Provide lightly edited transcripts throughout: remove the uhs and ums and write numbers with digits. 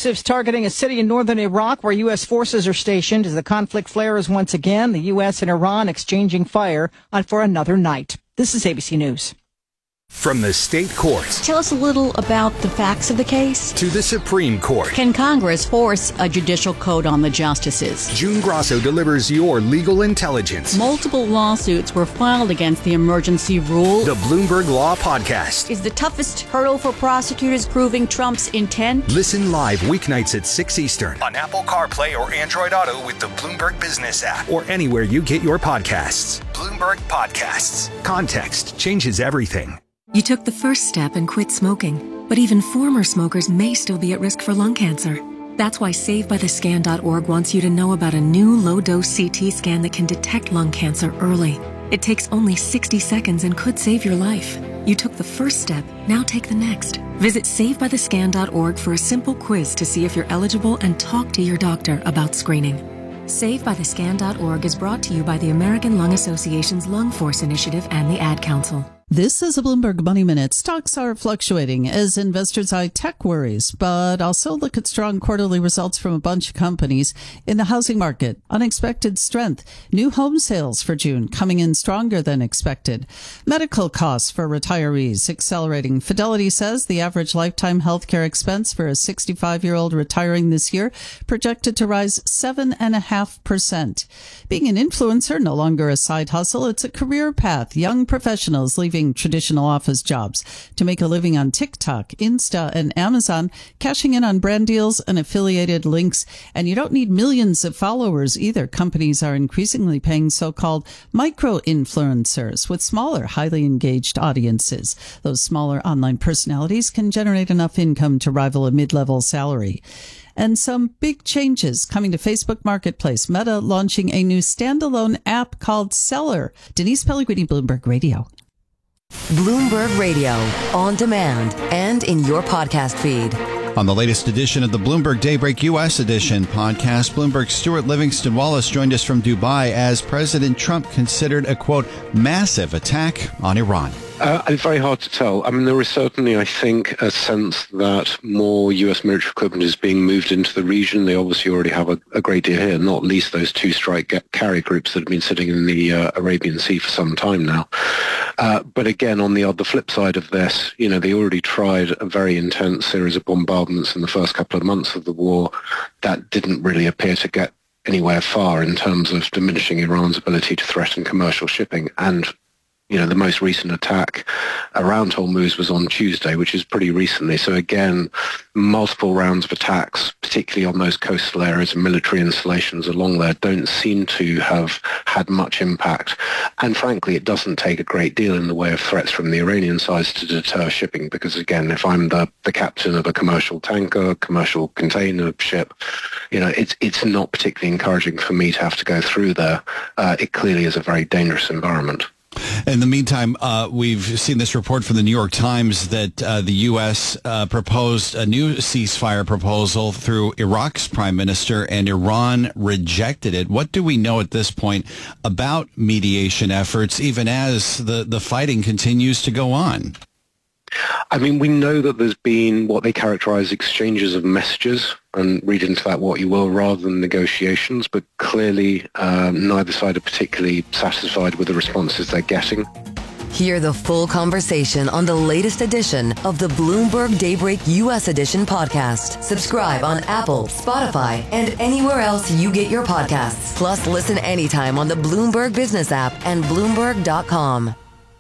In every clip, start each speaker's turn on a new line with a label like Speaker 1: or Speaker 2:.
Speaker 1: explosives targeting a city in northern Iraq where U.S. forces are stationed as the conflict flares once again. The U.S. and Iran exchanging fire on for another night. This is ABC News.
Speaker 2: From the state courts.
Speaker 3: Tell us a little about the facts of the case.
Speaker 2: To the Supreme Court.
Speaker 3: Can Congress force a judicial code on the justices?
Speaker 2: June Grasso delivers your legal intelligence.
Speaker 3: Multiple lawsuits were filed against the emergency rule.
Speaker 2: The Bloomberg Law Podcast.
Speaker 3: Is the toughest hurdle for prosecutors proving Trump's intent?
Speaker 2: Listen live weeknights at 6 Eastern on Apple CarPlay or Android Auto with the Bloomberg Business app or anywhere you get your podcasts. Bloomberg Podcasts. Context changes everything.
Speaker 4: You took the first step and quit smoking, but even former smokers may still be at risk for lung cancer. That's why SaveByTheScan.org wants you to know about a new low-dose CT scan that can detect lung cancer early. It takes only 60 seconds and could save your life. You took the first step, now take the next. Visit SaveByTheScan.org for a simple quiz to see if you're eligible and talk to your doctor about screening. SaveByTheScan.org is brought to you by the American Lung Association's Lung Force Initiative and the Ad Council.
Speaker 5: This is a Bloomberg Money Minute. Stocks are fluctuating as investors eye tech worries, but also look at strong quarterly results from a bunch of companies in the housing market. Unexpected strength. New home sales for June coming in stronger than expected. Medical costs for retirees accelerating. Fidelity says the average lifetime healthcare expense for a 65-year-old retiring this year projected to rise 7.5%. Being an influencer, no longer a side hustle, it's a career path. Young professionals leaving traditional office jobs to make a living on TikTok, Insta, and Amazon, cashing in on brand deals and affiliated links. And you don't need millions of followers either. Companies are increasingly paying so-called micro-influencers with smaller, highly engaged audiences. Those smaller online personalities can generate enough income to rival a mid-level salary. And some big changes coming to Facebook Marketplace. Meta launching a new standalone app called Seller. Denise Pellegrini, Bloomberg Radio.
Speaker 6: Bloomberg Radio, on demand and in your podcast feed.
Speaker 7: On the latest edition of the Bloomberg Daybreak U.S. edition podcast, Bloomberg's Stuart Livingston Wallace joined us from Dubai as President Trump considered a, quote, massive attack on Iran.
Speaker 8: It's very hard to tell. I mean, there is certainly, I think, a sense that more U.S. military equipment is being moved into the region. They obviously already have a great deal here, not least those two strike carrier groups that have been sitting in the Arabian Sea for some time now. But again, on the flip side of this, you know, they already tried a very intense series of bombardments in the first couple of months of the war that didn't really appear to get anywhere far in terms of diminishing Iran's ability to threaten commercial shipping. And you know, the most recent attack around Hormuz was on Tuesday, which is pretty recently. So again, multiple rounds of attacks, particularly on those coastal areas and military installations along there, don't seem to have had much impact. And frankly, it doesn't take a great deal in the way of threats from the Iranian side to deter shipping. Because again, if I'm the captain of a commercial tanker, commercial container ship, you know, it's not particularly encouraging for me to have to go through there. It clearly is a very dangerous environment.
Speaker 7: In the meantime, we've seen this report from the New York Times that the U.S. Proposed a new ceasefire proposal through Iraq's prime minister, and Iran rejected it. What do we know at this point about mediation efforts, even as the fighting continues to go on?
Speaker 8: I mean, we know that there's been what they characterize exchanges of messages, and read into that what you will, rather than negotiations, but clearly neither side are particularly satisfied with the responses they're getting.
Speaker 6: Hear the full conversation on the latest edition of the Bloomberg Daybreak U.S. Edition podcast. Subscribe on Apple, Spotify, and anywhere else you get your podcasts. Plus, listen anytime on the Bloomberg Business app and Bloomberg.com.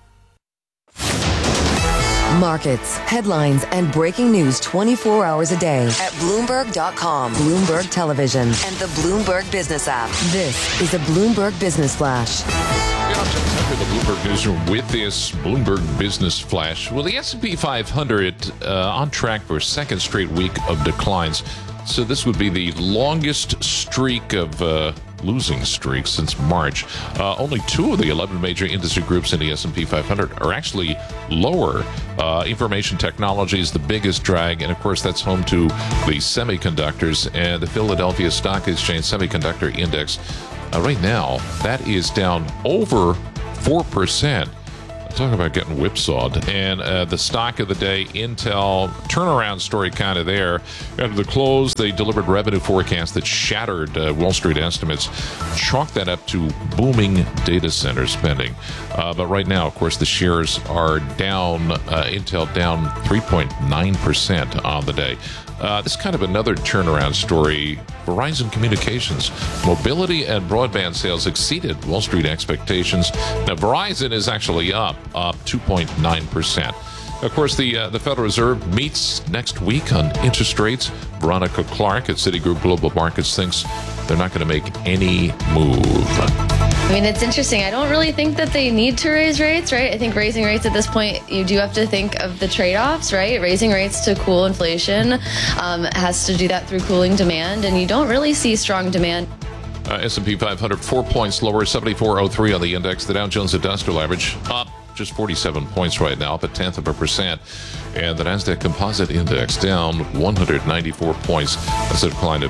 Speaker 6: Markets, headlines, and breaking news 24 hours a day at Bloomberg.com, Bloomberg Television, and the Bloomberg Business app. This is a Bloomberg Business Flash.
Speaker 9: The Bloomberg Newsroom with this Bloomberg Business Flash. Well, the S&P 500 on track for a second straight week of declines. So this would be the longest streak of losing streak since March. Only 2 of the 11 major industry groups in the S&P 500 are actually lower. Information technology is the biggest drag, and of course that's home to the semiconductors, and the Philadelphia Stock Exchange Semiconductor Index. Right now, that is down over 4%. Talk about getting whipsawed. And the stock of the day, Intel, turnaround story kind of there. At the close, they delivered revenue forecasts that shattered Wall Street estimates. Chalk that up to booming data center spending. But right now, of course, the shares are down. Intel down 3.9% on the day. This is kind of another turnaround story. Verizon Communications. Mobility and broadband sales exceeded Wall Street expectations. Now, Verizon is actually up 2.9%. Of course, the Federal Reserve meets next week on interest rates. Veronica Clark at Citigroup Global Markets thinks they're not going to make any move.
Speaker 10: I mean, it's interesting. I don't really think that they need to raise rates, right? I think raising rates at this point, you do have to think of the trade-offs, right? Raising rates to cool inflation has to do that through cooling demand, and you don't really see strong demand.
Speaker 9: S&P 500, 4 points lower, 74.03 on the index. The Dow Jones Industrial Average up just 47 points right now, up 0.1%. And the NASDAQ Composite Index down 194 points. That's a decline of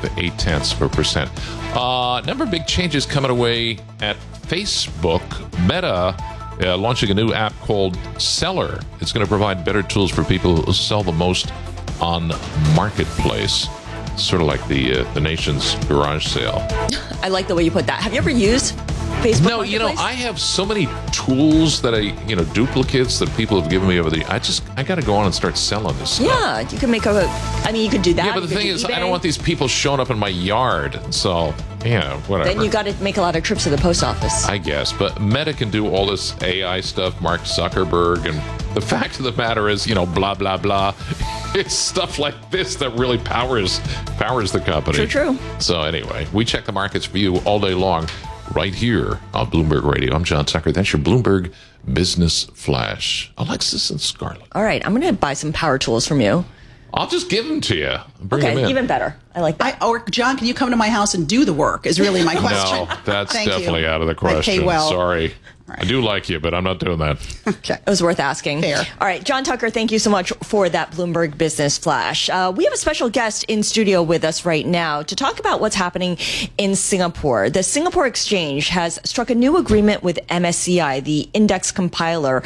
Speaker 9: 0.8%. Number of big changes coming away at Facebook. Meta launching a new app called Seller. It's going to provide better tools for people who sell the most on Marketplace. Sort of like the nation's garage sale.
Speaker 11: I like the way you put that. Have you ever used Facebook?
Speaker 9: No, I have so many tools that duplicates that people have given me over the. I got to go on and start selling this stuff.
Speaker 11: Yeah, you can make you could do that.
Speaker 9: Yeah, but the thing is, I don't want these people showing up in my yard. So, whatever.
Speaker 11: Then you got to make a lot of trips to the post office.
Speaker 9: I guess, but Meta can do all this AI stuff. Mark Zuckerberg, and the fact of the matter is, blah blah blah. It's stuff like this that really powers the company.
Speaker 11: True.
Speaker 9: So anyway, we check the markets for you all day long, right here on Bloomberg Radio. I'm John Tucker. That's your Bloomberg Business Flash. Alexis and Scarlett.
Speaker 11: All right, I'm going to buy some power tools from you.
Speaker 9: I'll just give them to you. Bring them in.
Speaker 11: Even better. I like that.
Speaker 12: Or John, can you come to my house and do the work? Is really my question.
Speaker 9: No, that's definitely out of the question.
Speaker 12: I pay well.
Speaker 9: Sorry. Right. I do like you, but I'm not doing that.
Speaker 11: Okay. It was worth asking.
Speaker 12: Fair.
Speaker 11: All right, John Tucker, thank you so much for that Bloomberg Business Flash. We have a special guest in studio with us right now to talk about what's happening in Singapore. The Singapore Exchange has struck a new agreement with MSCI, the index compiler,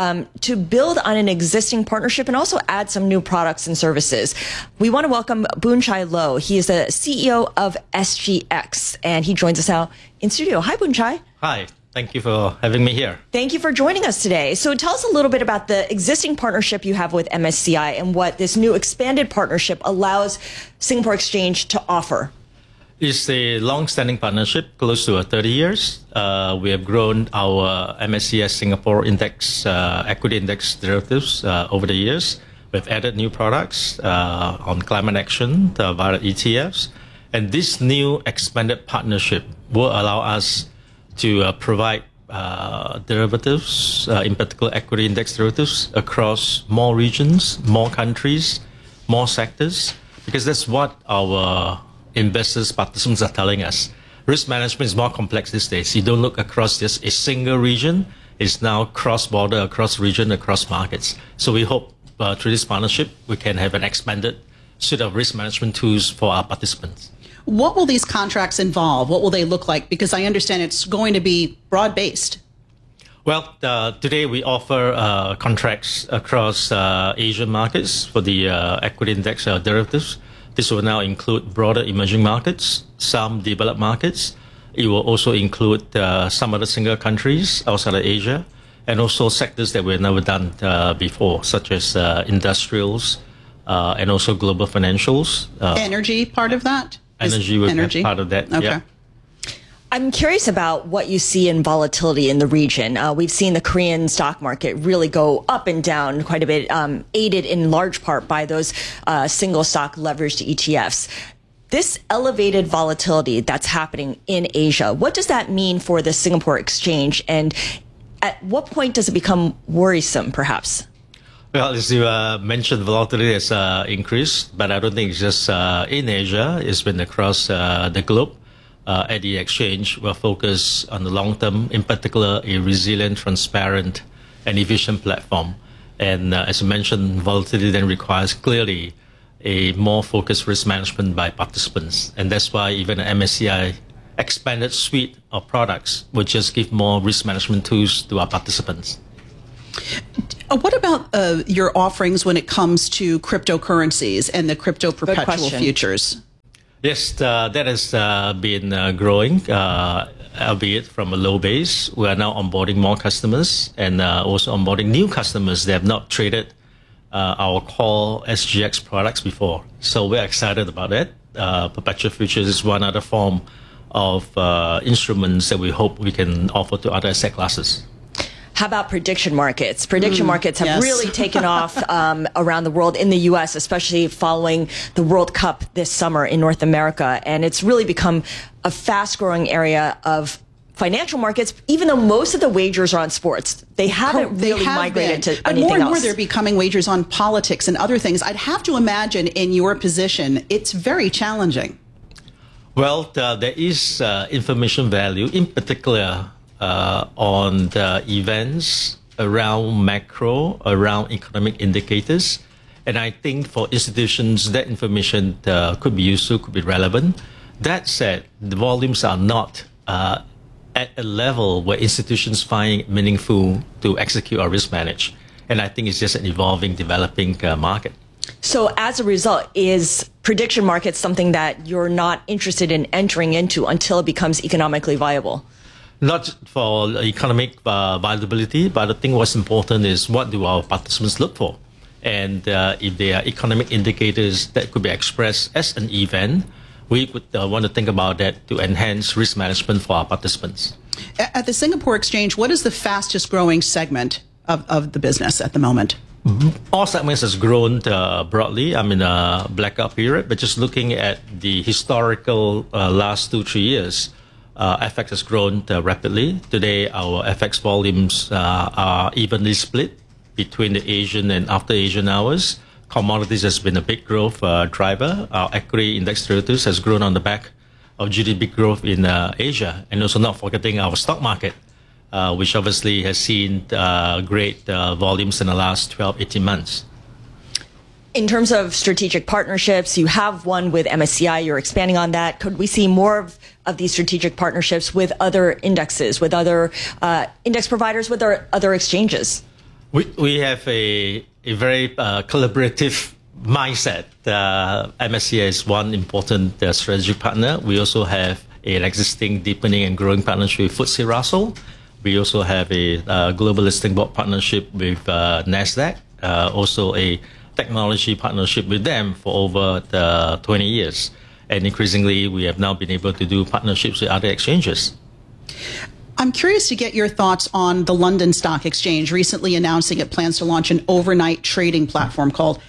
Speaker 11: to build on an existing partnership and also add some new products and services. We want to welcome Boon Chye Loh. He is the CEO of SGX, and he joins us now in studio. Hi, Boon Chye.
Speaker 13: Hi. Thank you for having me here.
Speaker 11: Thank you for joining us today. So tell us a little bit about the existing partnership you have with MSCI and what this new expanded partnership allows Singapore Exchange to offer.
Speaker 13: It's a long-standing partnership, close to 30 years. We have grown our MSCI Singapore Index, equity index derivatives over the years. We've added new products on climate action via ETFs. And this new expanded partnership will allow us to provide derivatives, in particular equity index derivatives, across more regions, more countries, more sectors, because that's what our investors, participants are telling us. Risk management is more complex these days. You don't look across just a single region. It's now cross-border, across region, across markets. So we hope through this partnership, we can have an expanded suite of risk management tools for our participants.
Speaker 12: What will these contracts involve? What will they look like? Because I understand it's going to be broad-based.
Speaker 13: Well, today we offer contracts across Asian markets for the equity index derivatives. This will now include broader emerging markets, some developed markets. It will also include some other single countries outside of Asia, and also sectors that we've never done before, such as industrials and also global financials.
Speaker 12: Energy part of that?
Speaker 13: Energy would be part of that.
Speaker 12: Okay.
Speaker 13: Yeah.
Speaker 11: I'm curious about what you see in volatility in the region. We've seen the Korean stock market really go up and down quite a bit, aided in large part by those single stock leveraged ETFs. This elevated volatility that's happening in Asia, what does that mean for the Singapore Exchange? And at what point does it become worrisome, perhaps?
Speaker 13: Well, as you mentioned, volatility has increased, but I don't think it's just in Asia. It's been across the globe. At the exchange, we're focused on the long term, in particular, a resilient, transparent, and efficient platform. And as you mentioned, volatility then requires clearly a more focused risk management by participants. And that's why even an MSCI expanded suite of products will just give more risk management tools to our participants.
Speaker 12: What about your offerings when it comes to cryptocurrencies and the crypto perpetual futures?
Speaker 13: Yes, that has been growing, albeit from a low base. We are now onboarding more customers and also onboarding new customers that have not traded our core SGX products before. So we're excited about that. Perpetual futures is one other form of instruments that we hope we can offer to other asset classes.
Speaker 11: How about prediction markets? Prediction markets have really taken off around the world, in the U.S., especially following the World Cup this summer in North America. And it's really become a fast-growing area of financial markets, even though most of the wagers are on sports. They haven't really migrated to anything else.
Speaker 12: More and more they're becoming wagers on politics and other things. I'd have to imagine in your position, it's very challenging.
Speaker 13: Well, there is information value, in particular, on the events around macro, around economic indicators. And I think for institutions, that information could be useful, could be relevant. That said, the volumes are not at a level where institutions find it meaningful to execute or risk manage. And I think it's just an evolving, developing market.
Speaker 11: So as a result, is prediction markets something that you're not interested in entering into until it becomes economically viable?
Speaker 13: Not for economic viability, but I think what's important is what do our participants look for? And if there are economic indicators that could be expressed as an event, we would want to think about that to enhance risk management for our participants.
Speaker 12: At the Singapore Exchange, what is the fastest growing segment of the business at the moment?
Speaker 13: All segments has grown broadly. I'm in a blackout period, but just looking at the historical last 2-3 years, FX has grown rapidly. Today, our FX volumes are evenly split between the Asian and after Asian hours. Commodities has been a big growth driver. Our equity index derivatives has grown on the back of GDP growth in Asia, and also not forgetting our stock market, which obviously has seen great volumes in the last 12-18 months.
Speaker 11: In terms of strategic partnerships, you have one with MSCI. You're expanding on that. Could we see more of these strategic partnerships with other indexes, with other index providers, with other exchanges?
Speaker 13: We have a very collaborative mindset. MSCI is one important strategic partner. We also have an existing deepening and growing partnership with FTSE Russell. We also have a global listing board partnership with NASDAQ, also a technology partnership with them for over 20 years. And increasingly, we have now been able to do partnerships with other exchanges.
Speaker 12: I'm curious to get your thoughts on the London Stock Exchange recently announcing it plans to launch an overnight trading platform called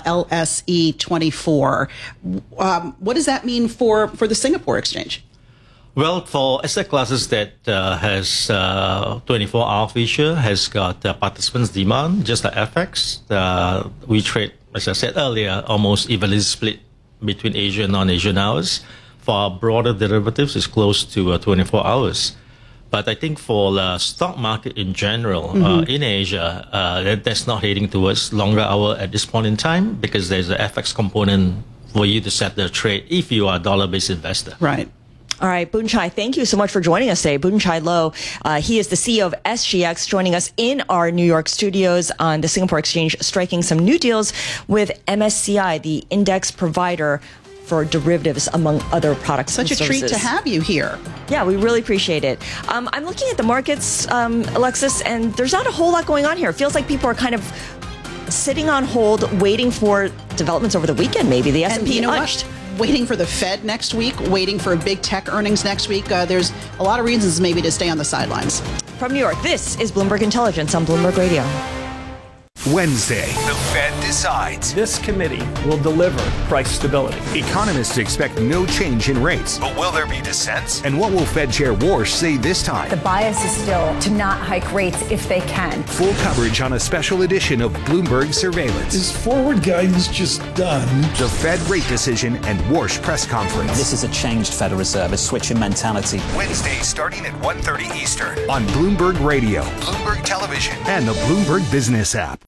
Speaker 12: LSE24. What does that mean for the Singapore Exchange?
Speaker 13: Well, for asset classes that has 24-hour feature, has got participants' demand, just like FX. We trade, as I said earlier, almost evenly split between Asia and non-Asian hours. For our broader derivatives, it's close to 24 hours. But I think for the stock market in general, in Asia, that's not heading towards longer hour at this point in time because there's an FX component for you to set the trade if you are a dollar-based investor.
Speaker 12: Right.
Speaker 11: All right, Boon Chye, thank you so much for joining us today. Boon Chye Loh, he is the CEO of SGX, joining us in our New York studios on the Singapore Exchange, striking some new deals with MSCI, the index provider for derivatives, among other products and services.
Speaker 12: Such a treat to have you here.
Speaker 11: Yeah, we really appreciate it. I'm looking at the markets, Alexis, and there's not a whole lot going on here. It feels like people are kind of sitting on hold, waiting for developments over the weekend, maybe. The S&P unched.
Speaker 12: Waiting for the Fed next week, waiting for big tech earnings next week. There's a lot of reasons maybe to stay on the sidelines.
Speaker 11: From New York, this is Bloomberg Intelligence on Bloomberg Radio.
Speaker 2: Wednesday, the Fed decides.
Speaker 14: This committee will deliver price stability.
Speaker 2: Economists expect no change in rates. But will there be dissents? And what will Fed Chair Warsh say this time?
Speaker 15: The bias is still to not hike rates if they can.
Speaker 2: Full coverage on a special edition of Bloomberg Surveillance.
Speaker 16: Is forward guidance just done?
Speaker 2: The Fed rate decision and Warsh press conference.
Speaker 17: This is a changed Federal Reserve, a switch in mentality.
Speaker 2: Wednesday starting at 1:30 Eastern on Bloomberg Radio, Bloomberg Television, and the Bloomberg Business app.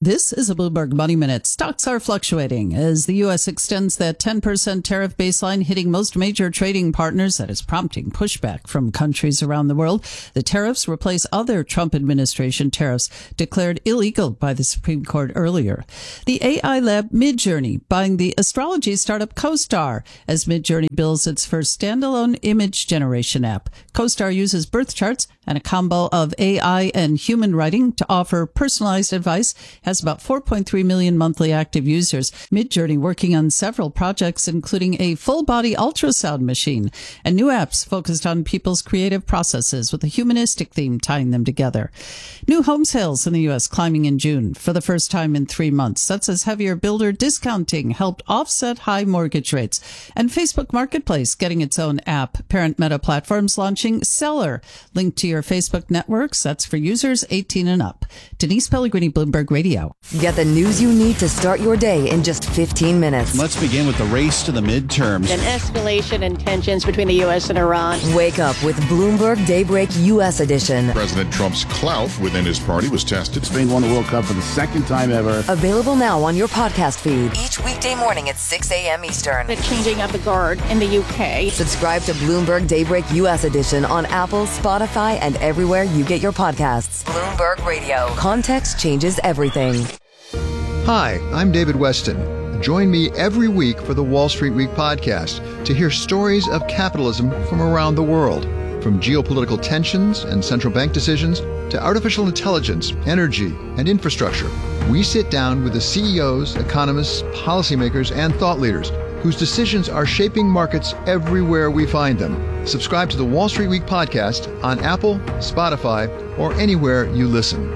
Speaker 5: This is a Bloomberg Money Minute. Stocks are fluctuating as the U.S. extends that 10% tariff baseline, hitting most major trading partners. That is prompting pushback from countries around the world. The tariffs replace other Trump administration tariffs declared illegal by the Supreme Court earlier. The AI lab Midjourney buying the astrology startup CoStar as Midjourney builds its first standalone image generation app. CoStar uses birth charts and a combo of AI and human writing to offer personalized advice, has about 4.3 million monthly active users. Midjourney working on several projects, including a full-body ultrasound machine and new apps focused on people's creative processes with a humanistic theme tying them together. New home sales in the U.S. climbing in June for the first time in 3 months. That's as heavier builder discounting helped offset high mortgage rates. And Facebook Marketplace getting its own app. Parent Meta Platforms launching Seller, linked to your Facebook networks. That's for users 18 and up. Denise Pellegrini, Bloomberg Radio.
Speaker 6: Get the news you need to start your day in just 15 minutes.
Speaker 7: Let's begin with the race to the midterms.
Speaker 18: An escalation in tensions between the U.S. and Iran.
Speaker 6: Wake up with Bloomberg Daybreak U.S. edition.
Speaker 19: President Trump's clout within his party was tested.
Speaker 20: Spain won the World Cup for the second time ever.
Speaker 6: Available now on your podcast feed. Each weekday morning at 6 a.m. Eastern.
Speaker 18: The changing of the guard in the U.K.
Speaker 6: Subscribe to Bloomberg Daybreak U.S. edition on Apple, Spotify, and everywhere you get your podcasts. Bloomberg Radio. Context changes everything.
Speaker 21: Hi, I'm David Weston. Join me every week for the Wall Street Week podcast to hear stories of capitalism from around the world. From geopolitical tensions and central bank decisions to artificial intelligence, energy, and infrastructure, we sit down with the CEOs, economists, policymakers, and thought leaders whose decisions are shaping markets everywhere we find them. Subscribe to the Wall Street Week podcast on Apple, Spotify, or anywhere you listen.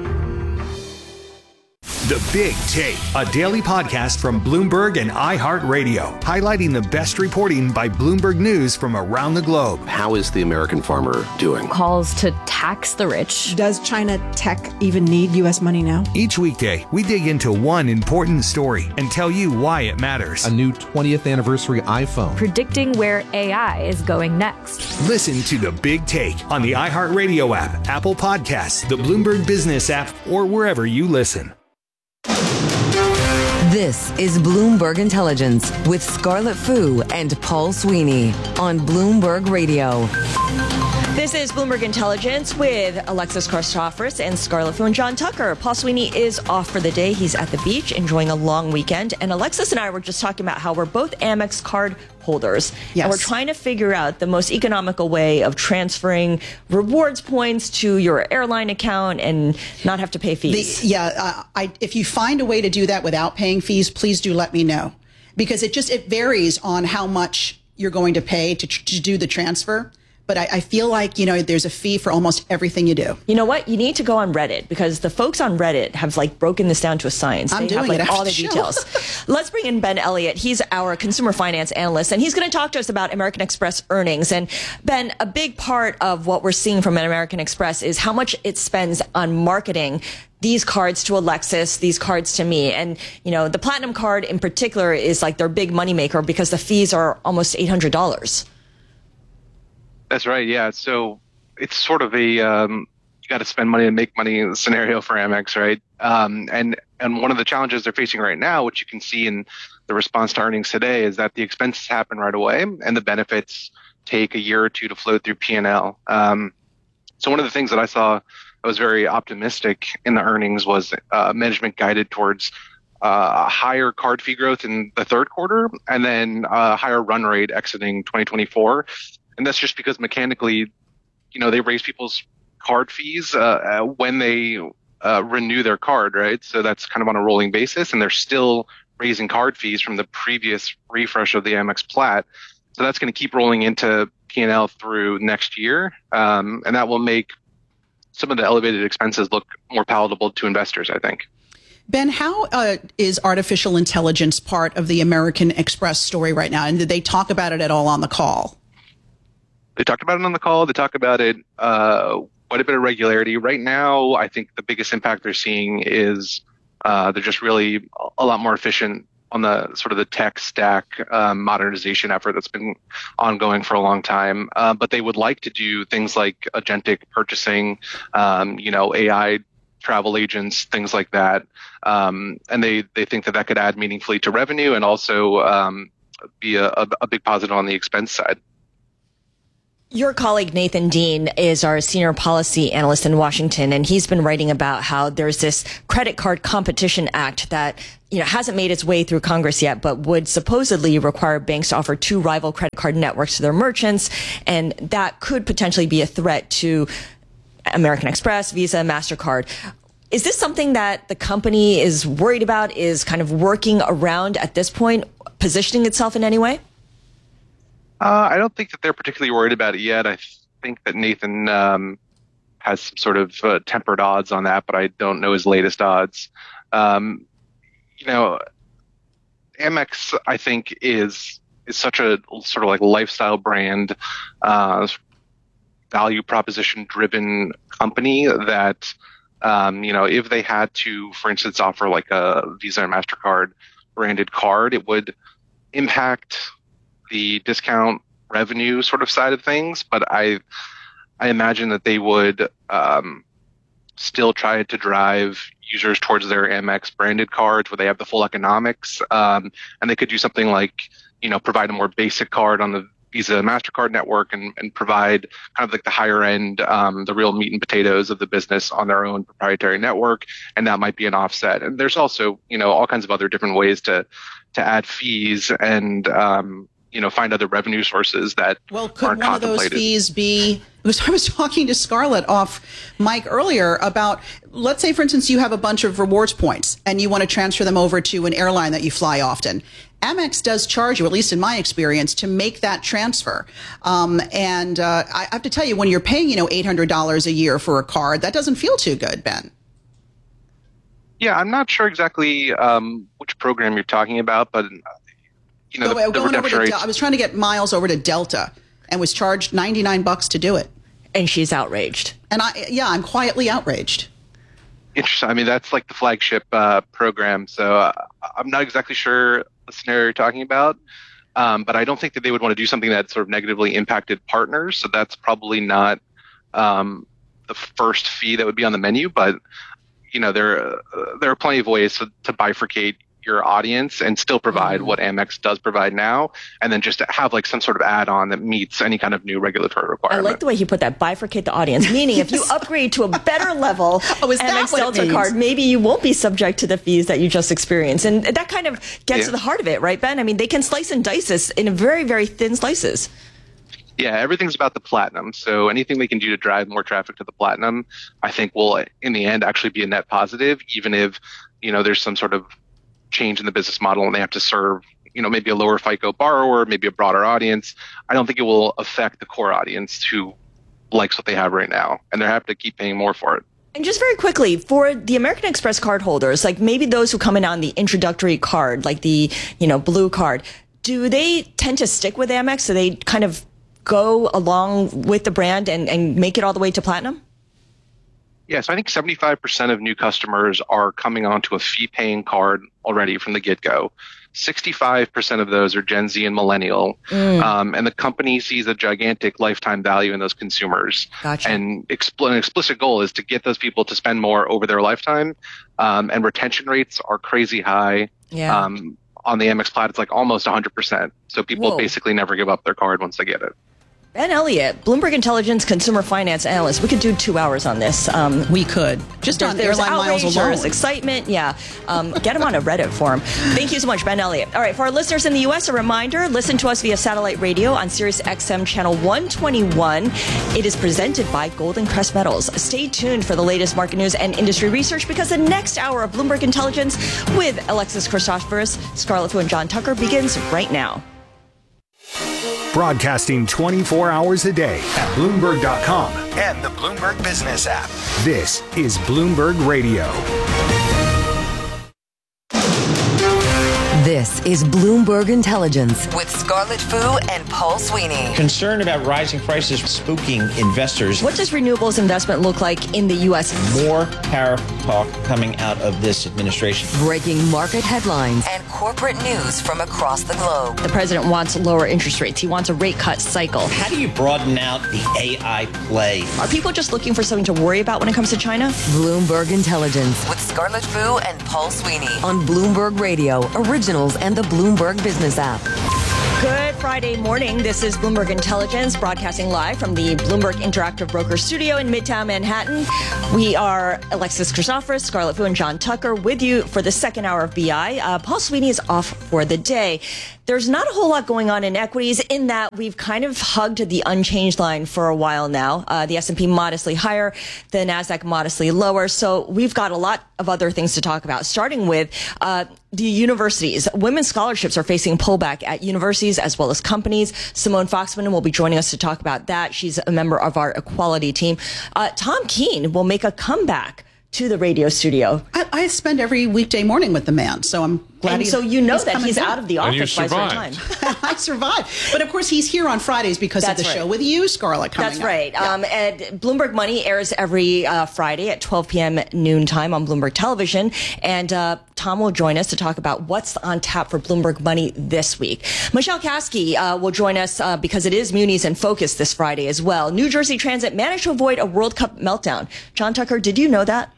Speaker 2: The Big Take, a daily podcast from Bloomberg and iHeartRadio, highlighting the best reporting by Bloomberg News from around the globe.
Speaker 22: How is the American farmer doing?
Speaker 23: Calls to tax the rich.
Speaker 24: Does China tech even need U.S. money now?
Speaker 2: Each weekday, we dig into one important story and tell you why it matters.
Speaker 25: A new 20th anniversary iPhone.
Speaker 23: Predicting where AI is going next.
Speaker 2: Listen to The Big Take on the iHeartRadio app, Apple Podcasts, the Bloomberg Business app, or wherever you listen.
Speaker 6: This is Bloomberg Intelligence with Scarlett Fu and Paul Sweeney on Bloomberg Radio.
Speaker 11: This is Bloomberg Intelligence with Alexis Christoforous and Scarlett Fu and John Tucker. Paul Sweeney is off for the day. He's at the beach enjoying a long weekend. And Alexis and I were just talking about how we're both Amex card holders. Yes. And we're trying to figure out the most economical way of transferring rewards points to your airline account and not have to pay fees.
Speaker 12: If you find a way to do that without paying fees, please do let me know. Because it varies on how much you're going to pay to do the transfer. But I feel like, there's a fee for almost everything you do.
Speaker 11: You know what? You need to go on Reddit because the folks on Reddit have broken this down to a science.
Speaker 12: They have
Speaker 11: all the details. Let's bring in Ben Elliott. He's our consumer finance analyst, and he's going to talk to us about American Express earnings. And Ben, a big part of what we're seeing from American Express is how much it spends on marketing these cards to Alexis, these cards to me. And, the Platinum card in particular is their big moneymaker because the fees are almost $800.
Speaker 26: That's right. Yeah. So it's sort of a you got to spend money to make money scenario for Amex, right? And one of the challenges they're facing right now, which you can see in the response to earnings today, is that the expenses happen right away and the benefits take a year or two to flow through P&L. So one of the things that I saw that was very optimistic in the earnings was management guided towards higher card fee growth in the third quarter and then higher run rate exiting 2024. And that's just because mechanically, they raise people's card fees when they renew their card, right? So that's kind of on a rolling basis, and they're still raising card fees from the previous refresh of the Amex Plat. So that's going to keep rolling into P&L through next year, and that will make some of the elevated expenses look more palatable to investors, I think.
Speaker 12: Ben, how is artificial intelligence part of the American Express story right now? And did they talk about it at all on the call?
Speaker 26: They talked about it on the call. They talk about it quite a bit of regularity. Right now, I think the biggest impact they're seeing is they're just really a lot more efficient on the sort of the tech stack modernization effort that's been ongoing for a long time. But they would like to do things like agentic purchasing, AI travel agents, things like that. And they think that could add meaningfully to revenue and also be a big positive on the expense side.
Speaker 11: Your colleague Nathan Dean is our senior policy analyst in Washington, and he's been writing about how there's this Credit Card Competition Act that hasn't made its way through Congress yet, but would supposedly require banks to offer 2 rival credit card networks to their merchants, and that could potentially be a threat to American Express, Visa, MasterCard. Is this something that the company is worried about, is kind of working around at this point, positioning itself in any way?
Speaker 26: I don't think that they're particularly worried about it yet. I think that Nathan has some sort of tempered odds on that, but I don't know his latest odds. Amex, I think, is such a sort of like lifestyle brand, value proposition driven company that, if they had to, for instance, offer like a Visa or MasterCard branded card, it would impact the discount revenue sort of side of things, but I imagine that they would still try to drive users towards their Amex branded cards where they have the full economics, and they could do something like provide a more basic card on the Visa MasterCard network and provide kind of like the higher end, the real meat and potatoes of the business on their own proprietary network, and that might be an offset. And there's also all kinds of other different ways to add fees and find other revenue sources that aren't contemplated.
Speaker 12: Could one of those fees be, because I was talking to Scarlett off mic earlier about, let's say, for instance, you have a bunch of rewards points and you want to transfer them over to an airline that you fly often. Amex does charge you, at least in my experience, to make that transfer. I have to tell you, when you're paying, $800 a year for a card, that doesn't feel too good, Ben.
Speaker 26: Yeah, I'm not sure exactly which program you're talking about, but the redemption rates.
Speaker 12: I was trying to get miles over to Delta and was charged $99 to do it.
Speaker 11: And she's outraged.
Speaker 12: And I'm quietly outraged.
Speaker 26: Interesting. I mean, that's like the flagship program. So I'm not exactly sure the scenario you're talking about. But I don't think that they would want to do something that sort of negatively impacted partners. So that's probably not the first fee that would be on the menu. But, there are plenty of ways to bifurcate your audience and still provide what Amex does provide now, and then just have like some sort of add-on that meets any kind of new regulatory requirement.
Speaker 11: I like the way he put that, bifurcate the audience, meaning if you upgrade to a better level Amex Delta card, maybe you won't be subject to the fees that you just experienced. And that kind of gets to the heart of it, right, Ben? I mean, they can slice and dice this in very, very thin slices.
Speaker 26: Yeah, everything's about the Platinum. So anything they can do to drive more traffic to the Platinum, I think will, in the end, actually be a net positive, even if, there's some sort of change in the business model and they have to serve, maybe a lower FICO borrower, maybe a broader audience. I don't think it will affect the core audience who likes what they have right now, and they have to keep paying more for it.
Speaker 11: And just very quickly, for the American Express card holders, like maybe those who come in on the introductory card, like the, blue card, do they tend to stick with Amex? Do they kind of go along with the brand and make it all the way to Platinum?
Speaker 26: Yeah, so I think 75% of new customers are coming onto a fee-paying card already from the get-go. 65% of those are Gen Z and millennial, and the company sees a gigantic lifetime value in those consumers.
Speaker 11: Gotcha.
Speaker 26: And an explicit goal is to get those people to spend more over their lifetime, and retention rates are crazy high.
Speaker 11: Yeah.
Speaker 26: On the Amex Plaid, it's like almost 100%. So people basically never give up their card once they get it.
Speaker 11: Ben Elliott, Bloomberg Intelligence consumer finance analyst. We could do 2 hours on this.
Speaker 12: We could. Just on airline miles alone.
Speaker 11: There's excitement. Yeah. Get him on a Reddit forum. Thank you so much, Ben Elliott. All right. For our listeners in the U.S., a reminder, listen to us via satellite radio on Sirius XM channel 121. It is presented by Golden Crest Metals. Stay tuned for the latest market news and industry research, because the next hour of Bloomberg Intelligence with Alexis Christoforous, Scarlett Fu, and John Tucker begins right now.
Speaker 2: Broadcasting 24 hours a day at Bloomberg.com and the Bloomberg Business app. This is Bloomberg Radio.
Speaker 6: This is Bloomberg Intelligence with Scarlett Fu and Paul Sweeney.
Speaker 1: Concern about rising prices spooking investors.
Speaker 11: What does renewables investment look like in the U.S.?
Speaker 1: More tariff talk coming out of this administration.
Speaker 6: Breaking market headlines and corporate news from across the globe.
Speaker 11: The president wants lower interest rates. He wants a rate cut cycle.
Speaker 1: How do you broaden out the AI play?
Speaker 11: Are people just looking for something to worry about when it comes to China?
Speaker 6: Bloomberg Intelligence with Scarlett Fu and Paul Sweeney on Bloomberg Radio, Originals, and the Bloomberg Business app.
Speaker 11: Good Friday morning. This is Bloomberg Intelligence, broadcasting live from the Bloomberg Interactive Broker Studio in Midtown Manhattan. We are Alexis Christoforous, Scarlett Fu, and John Tucker with you for the second hour of BI. Paul Sweeney is off for the day. There's not a whole lot going on in equities in that we've kind of hugged the unchanged line for a while now. The S&P modestly higher, the NASDAQ modestly lower. So we've got a lot of other things to talk about, starting with the universities. Women's scholarships are facing pullback at universities as well as companies. Simone Foxman will be joining us to talk about that. She's a member of our equality team. Tom Keene will make a comeback to the radio studio.
Speaker 12: I spend every weekday morning with the man, so I'm glad.
Speaker 11: And so you know that he's out of the office by a certain time.
Speaker 12: I survived. But of course, he's here on Fridays because of the show with you, Scarlett, coming
Speaker 11: That's
Speaker 12: up.
Speaker 11: right.
Speaker 12: Yeah.
Speaker 11: And Bloomberg Money airs every Friday at 12 p.m. noon time on Bloomberg Television. And Tom will join us to talk about what's on tap for Bloomberg Money this week. Michelle Kasky will join us because it is Munis in Focus this Friday as well. New Jersey Transit managed to avoid a World Cup meltdown. John Tucker, did you know that?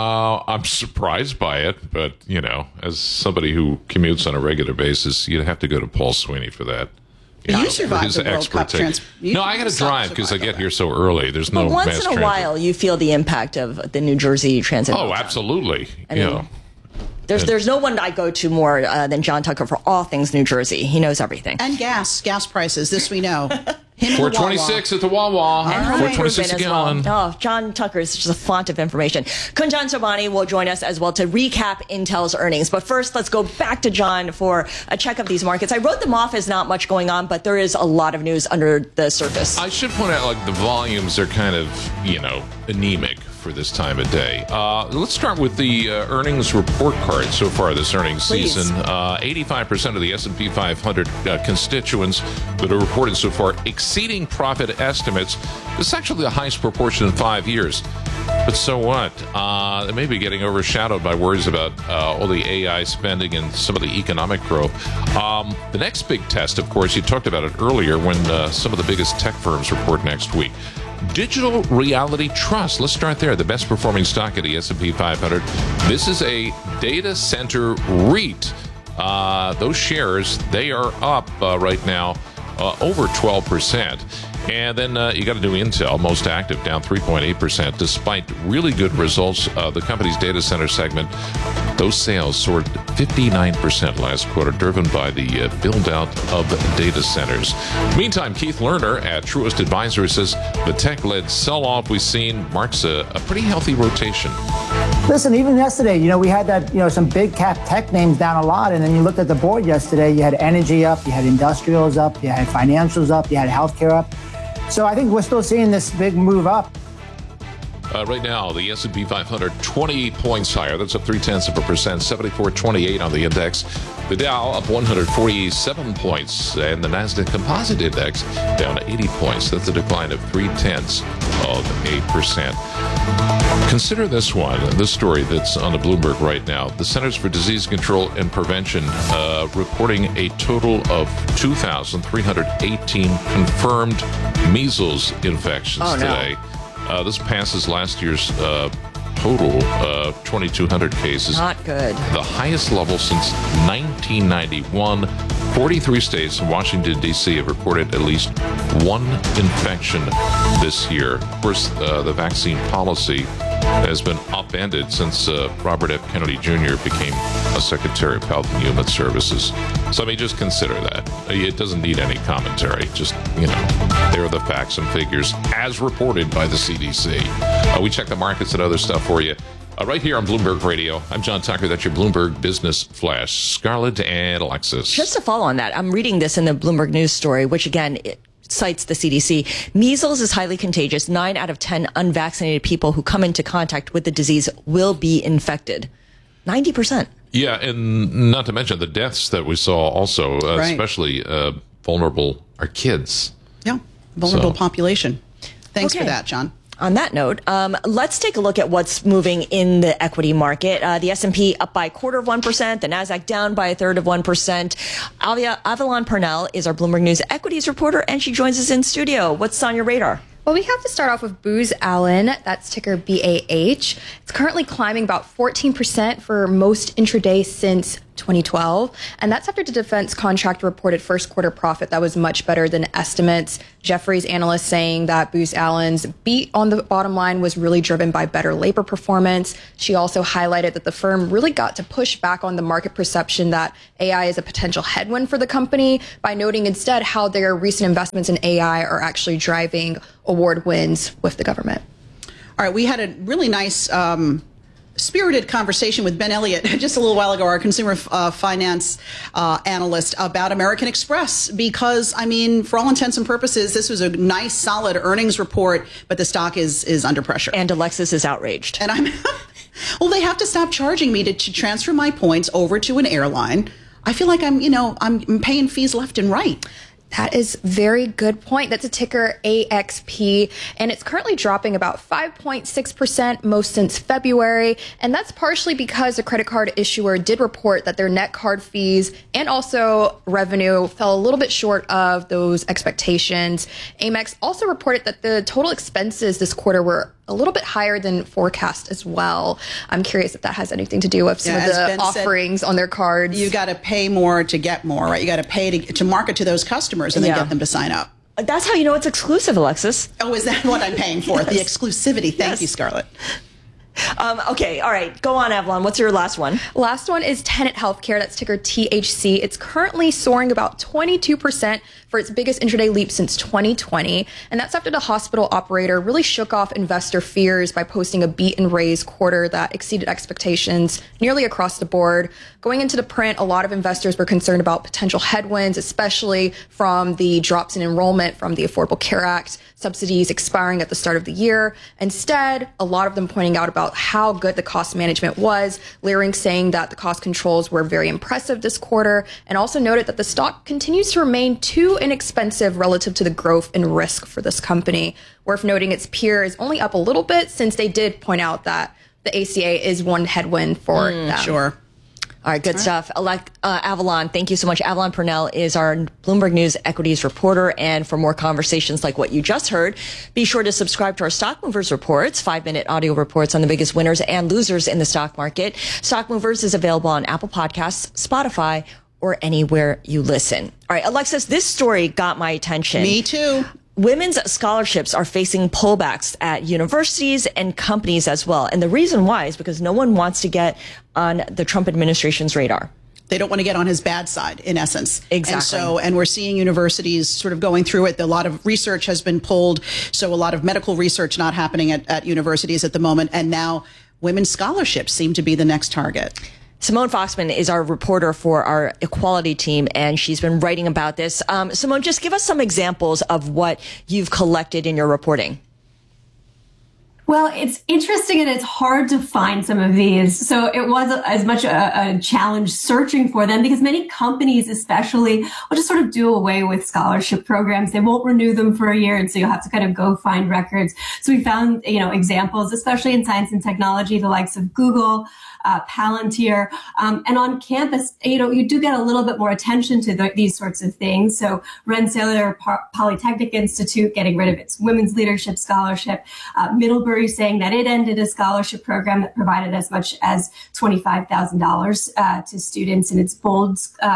Speaker 3: I'm surprised by it, but, you know, as somebody who commutes on a regular basis, you'd have to go to Paul Sweeney for that.
Speaker 12: You survived the World Cup
Speaker 3: No, I got to drive because I get here so early. There's no
Speaker 11: mass
Speaker 3: transit.
Speaker 11: Once in a while, you feel the impact of the New Jersey Transit.
Speaker 3: Oh, absolutely.
Speaker 11: I mean, there's no one I go to more than John Tucker for all things New Jersey. He knows everything.
Speaker 12: And gas prices. This we know.
Speaker 3: $4.26 at the Wawa. $4.26 a gallon.
Speaker 11: Well. Oh, John Tucker is just a font of information. Kunjan Sobhani will join us as well to recap Intel's earnings. But first, let's go back to John for a check of these markets. I wrote them off as not much going on, but there is a lot of news under the surface.
Speaker 3: I should point out, like, the volumes are kind of, anemic for this time of day. Let's start with the earnings report card so far this earnings season. 85% of the S&P 500 constituents that are reported so far exceeding profit estimates. This is actually the highest proportion in 5 years. But so what? They may be getting overshadowed by worries about all the AI spending and some of the economic growth. The next big test, of course, you talked about it earlier when some of the biggest tech firms report next week. Digital Reality Trust. Let's start there. The best performing stock of the S&P 500. This is a data center REIT. Those shares, they are up right now over 12%. And then you got to do Intel, most active, down 3.8%. Despite really good results, the company's data center segment, those sales soared 59% last quarter, driven by the build-out of data centers. Meantime, Keith Lerner at Truist Advisors says the tech-led sell-off we've seen marks a pretty healthy rotation.
Speaker 4: Listen, even yesterday, we had that, some big cap tech names down a lot. And then you looked at the board yesterday, you had energy up, you had industrials up, you had financials up, you had healthcare up. So I think we're still seeing this big move up.
Speaker 3: Right now, the S&P 500, 20 points higher. That's up 0.3%, 74.28 on the index. The Dow up 147 points, and the Nasdaq Composite Index down 80 points. That's a decline of 0.3%. Consider this one, this story that's on the Bloomberg right now. The Centers for Disease Control and Prevention reporting a total of 2,318 confirmed measles infections today. This passes last year's total 2,200 cases.
Speaker 11: Not good.
Speaker 3: The highest level since 1991. 43 states and Washington, D.C. have reported at least one infection this year. Of course, the vaccine policy has been upended since Robert F. Kennedy Jr. became a Secretary of Health and Human Services. So, just consider that. It doesn't need any commentary. Just, there are the facts and figures as reported by the CDC. We check the markets and other stuff for you. Right here on Bloomberg Radio. I'm John Tucker. That's your Bloomberg Business Flash. Scarlett and Alexis.
Speaker 11: Just to follow on that, I'm reading this in the Bloomberg News story, which again, cites the CDC. Measles is highly contagious. 9 out of 10 unvaccinated people who come into contact with the disease will be infected. 90%.
Speaker 3: Yeah, and not to mention the deaths that we saw also,
Speaker 12: Right.
Speaker 3: especially vulnerable, are kids.
Speaker 12: Yeah, vulnerable
Speaker 3: So-
Speaker 12: population. Thanks for
Speaker 11: Okay.
Speaker 12: that, John.
Speaker 11: On that note, let's take a look at what's moving in the equity market. The S&P up by 0.25%, the Nasdaq down by 1/3%. Avalon Purnell is our Bloomberg News equities reporter, and she joins us in studio. What's on your radar?
Speaker 8: Well, we have to start off with Booz Allen. That's ticker BAH. It's currently climbing about 14% for most intraday since 2012. And that's after the defense contractor reported first quarter profit that was much better than estimates. Jefferies analysts saying that Booz Allen's beat on the bottom line was really driven by better labor performance. She also highlighted that the firm really got to push back on the market perception that AI is a potential headwind for the company by noting instead how their recent investments in AI are actually driving award wins with the government.
Speaker 12: All right, we had a really nice spirited conversation with Ben Elliott just a little while ago, our consumer finance analyst, about American Express, because, I mean, for all intents and purposes, this was a nice, solid earnings report, but the stock is under pressure.
Speaker 11: And Alexis is outraged.
Speaker 12: And I'm, well, they have to stop charging me to transfer my points over to an airline. I feel like I'm paying fees left and right.
Speaker 8: That is very good point. That's a ticker AXP, and it's currently dropping about 5.6% most since February. And that's partially because the credit card issuer did report that their net card fees and also revenue fell a little bit short of those expectations. Amex also reported that the total expenses this quarter were a little bit higher than forecast as well. I'm curious if that has anything to do with some of the offerings on their cards.
Speaker 12: You got to pay more to get more, right? You got to pay to market to those customers and then get them to sign up.
Speaker 11: That's how you know it's exclusive, Alexis.
Speaker 12: Oh, is that what I'm paying for? The exclusivity. Thank you, Scarlett.
Speaker 11: Okay, all right. Go on, Avalon. What's your last one?
Speaker 8: Last one is Tenet Healthcare. That's ticker THC. It's currently soaring about 22% for its biggest intraday leap since 2020. And that's after the hospital operator really shook off investor fears by posting a beat and raise quarter that exceeded expectations nearly across the board. Going into the print, a lot of investors were concerned about potential headwinds, especially from the drops in enrollment from the Affordable Care Act, subsidies expiring at the start of the year. Instead, a lot of them pointing out about how good the cost management was, Leerink saying that the cost controls were very impressive this quarter, and also noted that the stock continues to remain too inexpensive relative to the growth and risk for this company. Worth noting its peer is only up a little bit since they did point out that the ACA is one headwind for them.
Speaker 12: Sure.
Speaker 11: All right, good stuff. Avalon, thank you so much. Avalon Purnell is our Bloomberg News equities reporter. And for more conversations like what you just heard, be sure to subscribe to our Stock Movers reports, 5-minute audio reports on the biggest winners and losers in the stock market. Stock Movers is available on Apple Podcasts, Spotify, or anywhere you listen. All right, Alexis, this story got my attention.
Speaker 12: Me too.
Speaker 11: Women's scholarships are facing pullbacks at universities and companies as well. And the reason why is because no one wants to get on the Trump administration's radar.
Speaker 12: They don't want to get on his bad side, in essence.
Speaker 11: Exactly.
Speaker 12: And we're seeing universities sort of going through it. A lot of research has been pulled. So a lot of medical research not happening at universities at the moment. And now women's scholarships seem to be the next target.
Speaker 11: Simone Foxman is our reporter for our equality team, and she's been writing about this. Simone, just give us some examples of what you've collected in your reporting.
Speaker 9: Well, it's interesting and it's hard to find some of these. So it was as much a challenge searching for them because many companies especially will just sort of do away with scholarship programs. They won't renew them for a year. And so you'll have to kind of go find records. So we found, examples, especially in science and technology, the likes of Google, Palantir, and on campus, you do get a little bit more attention to these sorts of things. So Rensselaer Polytechnic Institute getting rid of its Women's Leadership Scholarship, Middlebury saying that it ended a scholarship program that provided as much as $25,000 to students in its Bold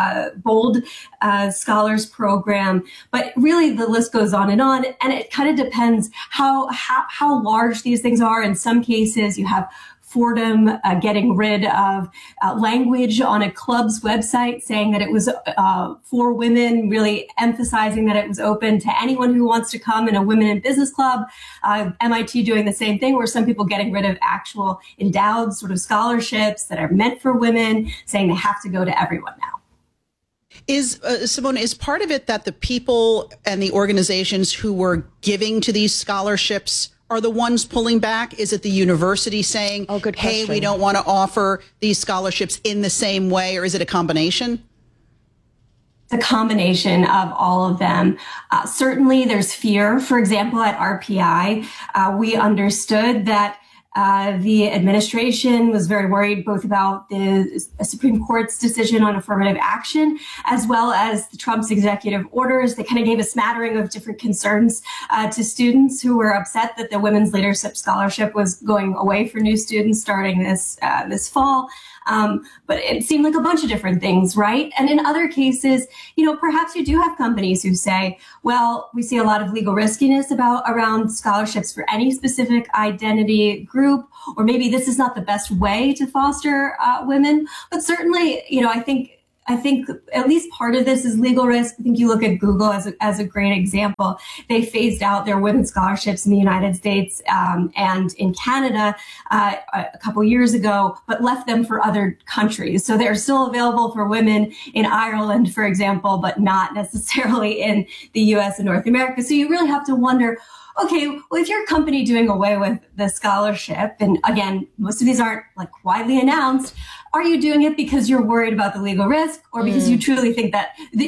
Speaker 9: Scholars program. But really, the list goes on, and it kind of depends how large these things are. In some cases, you have Fordham getting rid of language on a club's website, saying that it was for women, really emphasizing that it was open to anyone who wants to come in a women in business club. MIT doing the same thing, where some people getting rid of actual endowed sort of scholarships that are meant for women, saying they have to go to everyone now.
Speaker 12: Simone, is part of it that the people and the organizations who were giving to these scholarships are the ones pulling back? Is it the university saying, hey, we don't want to offer these scholarships in the same way, or is it a combination?
Speaker 9: A combination of all of them. Certainly there's fear. For example, at RPI, we understood that the administration was very worried both about the Supreme Court's decision on affirmative action, as well as Trump's executive orders. They kind of gave a smattering of different concerns to students who were upset that the Women's Leadership Scholarship was going away for new students starting this fall. But it seemed like a bunch of different things, right? And in other cases, perhaps you do have companies who say, well, we see a lot of legal riskiness around scholarships for any specific identity group, or maybe this is not the best way to foster women. But certainly, I think at least part of this is legal risk. I think you look at Google as a great example. They phased out their women's scholarships in the United States and in Canada a couple years ago, but left them for other countries. So they're still available for women in Ireland, for example, but not necessarily in the U.S. and North America. So you really have to wonder, okay, well, if you're a company doing away with the scholarship, and again, most of these aren't widely announced, are you doing it because you're worried about the legal risk, or because you truly think that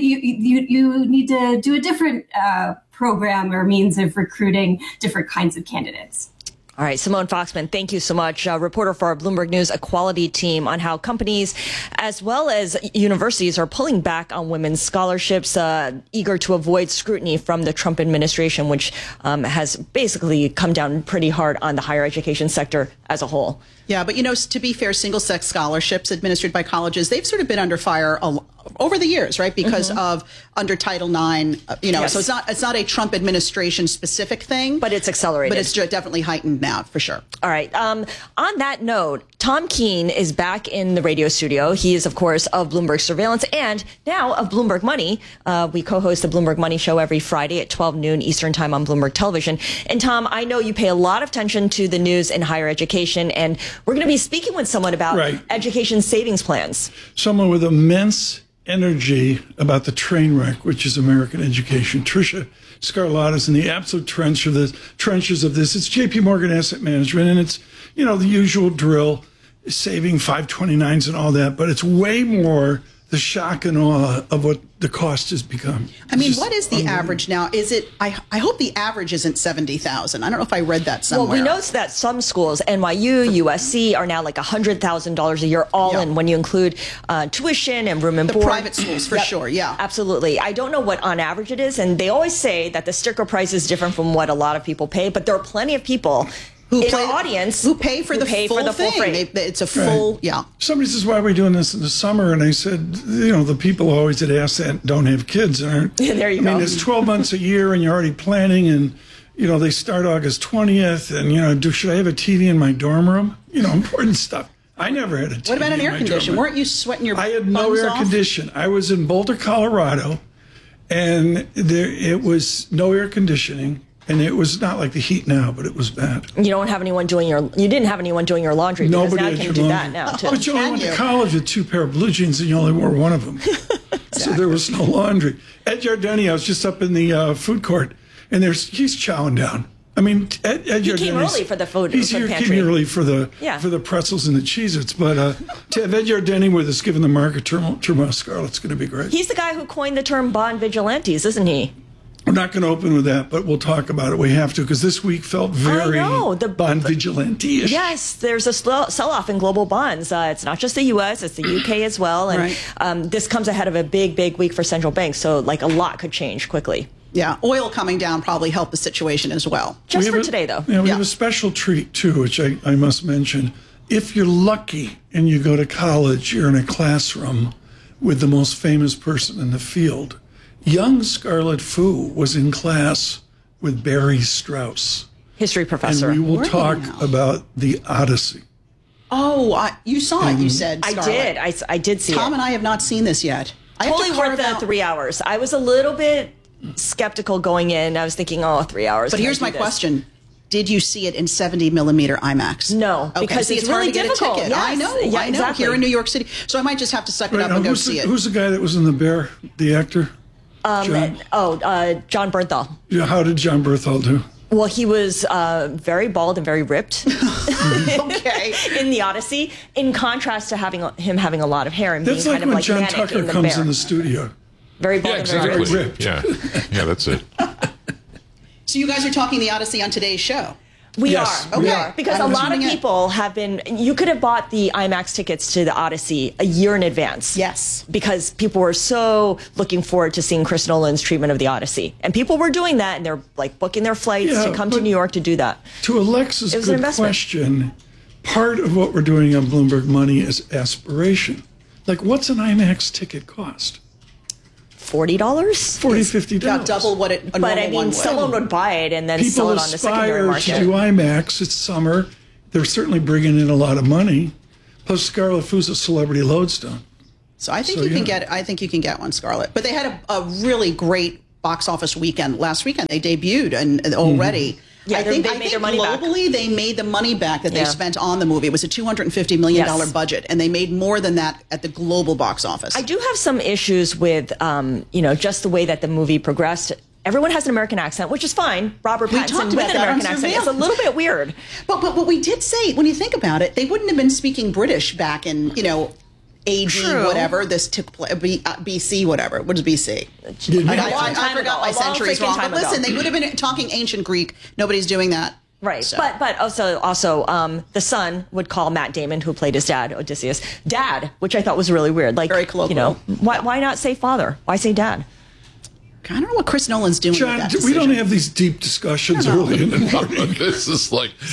Speaker 9: you need to do a different program or means of recruiting different kinds of candidates?
Speaker 11: All right, Simone Foxman, thank you so much. Reporter for our Bloomberg News Equality team on how companies as well as universities are pulling back on women's scholarships, eager to avoid scrutiny from the Trump administration, which has basically come down pretty hard on the higher education sector as a whole.
Speaker 12: Yeah, but to be fair, single-sex scholarships administered by colleges, they've sort of been under fire over the years, right? Because of under Title IX,
Speaker 11: Yes.
Speaker 12: So it's not a Trump administration specific thing,
Speaker 11: but it's accelerated.
Speaker 12: But it's definitely heightened now, for sure.
Speaker 11: All right. On that note, Tom Keene is back in the radio studio. He is, of course, of Bloomberg Surveillance and now of Bloomberg Money. We co-host the Bloomberg Money Show every Friday at 12 noon Eastern Time on Bloomberg Television. And Tom, I know you pay a lot of attention to the news in higher education, and we're going to be speaking with someone about education savings plans.
Speaker 10: Someone with immense energy about the train wreck, which is American education. Tricia Scarlatta's in the absolute trenches of this. It's JP Morgan Asset Management, and it's, the usual drill, saving 529s and all that, but it's way more the shock and awe of what the cost has become.
Speaker 12: I mean, what is the average now? Is it, I hope the average isn't 70,000. I don't know if I read that somewhere.
Speaker 11: Well, we know that some schools, NYU, USC, are now like $100,000 a year all in when you include tuition and room and board.
Speaker 12: The private schools, for sure, yeah.
Speaker 11: Absolutely. I don't know what on average it is, and they always say that the sticker price is different from what a lot of people pay, but there are plenty of people in our audience
Speaker 12: who pay for the full thing. It's a full,
Speaker 10: Somebody says, why are we doing this in the summer? And I said, the people always that ask that don't have kids. Aren't.
Speaker 11: There you go.
Speaker 10: I mean, it's 12 months a year and you're already planning, and, they start August 20th, and, should I have a TV in my dorm room? Important stuff. I never had a TV.
Speaker 12: What about an
Speaker 10: in
Speaker 12: air
Speaker 10: my
Speaker 12: condition?
Speaker 10: dorm room.
Speaker 12: Weren't you sweating your
Speaker 10: I had no air condition. I was in Boulder, Colorado, and it was no air conditioning. And it was not like the heat now, but it was bad.
Speaker 11: You didn't have anyone doing your laundry.
Speaker 10: Nobody
Speaker 11: now
Speaker 10: had
Speaker 11: you can
Speaker 10: your
Speaker 11: do
Speaker 10: laundry.
Speaker 11: that now too.
Speaker 10: But you only went to college with 2 pair of blue jeans, and you only wore one of them. So there was no laundry. Ed Jardini, I was just up in the food court, and he's chowing down. I mean, Ed
Speaker 11: He
Speaker 10: Jardini's,
Speaker 11: came early for the food.
Speaker 10: He's here
Speaker 11: pantry.
Speaker 10: came early for the pretzels and the Cheez-Its. But to have Ed Jardini with us, given the market turmoil, Scarlett's going to be great.
Speaker 11: He's the guy who coined the term bond vigilantes, isn't he?
Speaker 10: We're not going to open with that, but we'll talk about it. We have to, because this week felt very bond vigilante-ish.
Speaker 11: Yes, there's a sell-off in global bonds. It's not just the U.S., it's the U.K. as well. And this comes ahead of a big, big week for central banks. So, a lot could change quickly.
Speaker 12: Yeah, oil coming down probably helped the situation as well.
Speaker 11: Just for today, though.
Speaker 10: We have a special treat, too, which I must mention. If you're lucky and you go to college, you're in a classroom with the most famous person in the field. Young Scarlett Fu was in class with Barry Strauss.
Speaker 11: History professor.
Speaker 10: And we will talk about the Odyssey.
Speaker 12: Oh, you saw it, you said,
Speaker 11: Scarlett. I did see it.
Speaker 12: Tom and I have not seen this yet.
Speaker 11: Totally worth the 3 hours. I was a little bit skeptical going in. I was thinking, 3 hours.
Speaker 12: But here's my question. Did you see it in 70 millimeter IMAX?
Speaker 11: No, because it's really difficult.
Speaker 12: Yes. I know.
Speaker 11: Exactly.
Speaker 12: Here in New York City. So I might just have to suck it up and go see it.
Speaker 10: Who's the guy that was in The Bear, the actor?
Speaker 11: John Bernthal.
Speaker 10: Yeah, how did John Bernthal do?
Speaker 11: Well, he was very bald and very ripped.
Speaker 12: Okay.
Speaker 11: In the Odyssey, in contrast to him having a lot of hair and
Speaker 10: That's
Speaker 11: being
Speaker 10: like
Speaker 11: kind of
Speaker 10: when
Speaker 11: like
Speaker 10: John
Speaker 11: manic
Speaker 10: Tucker
Speaker 11: in the
Speaker 10: comes
Speaker 11: bear.
Speaker 10: in the studio.
Speaker 11: Very bald and very ripped.
Speaker 3: Yeah, that's it.
Speaker 12: So you guys are talking the Odyssey on today's show?
Speaker 11: We
Speaker 10: Yes,
Speaker 11: are.
Speaker 10: we
Speaker 11: We
Speaker 10: are.
Speaker 11: are. Because a
Speaker 12: I'm
Speaker 11: lot of
Speaker 12: tuning in.
Speaker 11: people have been, you could have bought the IMAX tickets to the Odyssey a year in advance.
Speaker 12: Yes.
Speaker 11: Because people were so looking forward to seeing Chris Nolan's treatment of the Odyssey. And people were doing that, and they're like booking their flights
Speaker 10: Yeah,
Speaker 11: to come to
Speaker 10: but
Speaker 11: New York to do that.
Speaker 10: To Alexa's
Speaker 11: It was an
Speaker 10: good
Speaker 11: investment.
Speaker 10: question, part of what we're doing on Bloomberg Money is aspiration. Like, what's an IMAX ticket cost?
Speaker 11: $40?
Speaker 10: $40, $50.
Speaker 12: About double what a
Speaker 11: But
Speaker 12: normal
Speaker 11: I
Speaker 12: one
Speaker 11: mean,
Speaker 12: would.
Speaker 11: someone would buy it and then sell
Speaker 10: People
Speaker 11: it on the secondary
Speaker 10: aspire to do
Speaker 11: market.
Speaker 10: IMAX. It's summer. They're certainly bringing in a lot of money. Plus, Scarlett Fu's a celebrity lodestone.
Speaker 12: So I think
Speaker 10: So,
Speaker 12: you can
Speaker 10: yeah.
Speaker 12: get. I think you can get one, Scarlett. But they had a really great box office weekend last weekend. They debuted and already.
Speaker 11: Yeah,
Speaker 12: I
Speaker 11: they
Speaker 12: think
Speaker 11: made their money back.
Speaker 12: globally they made the money back that they
Speaker 11: Yeah.
Speaker 12: spent on the movie. It was a $250 million
Speaker 11: Yes.
Speaker 12: budget, and they made more than that at the global box office.
Speaker 11: I do have some issues with, just the way that the movie progressed. Everyone has an American accent, which is fine. Robert
Speaker 12: We
Speaker 11: Pattinson
Speaker 12: talked
Speaker 11: with
Speaker 12: about
Speaker 11: an
Speaker 12: that on
Speaker 11: American accent is a
Speaker 12: Surveillance.
Speaker 11: little bit weird.
Speaker 12: But we did say, when you think about it, they wouldn't have been speaking British back in AD
Speaker 11: True.
Speaker 12: whatever this took place, BC whatever. What is BC?
Speaker 10: Yeah.
Speaker 12: I forgot my centuries wrong. But listen, they would have been talking ancient Greek. Nobody's doing that.
Speaker 11: Right,
Speaker 12: So.
Speaker 11: but also the son would call Matt Damon, who played his dad, Odysseus, Dad, which I thought was really weird. Like,
Speaker 12: Very colloquial.
Speaker 11: why not say father? Why say dad?
Speaker 12: I don't know what Chris Nolan's doing
Speaker 10: John,
Speaker 12: with that
Speaker 10: we don't
Speaker 12: decision.
Speaker 10: have these deep discussions early in the morning.
Speaker 3: This is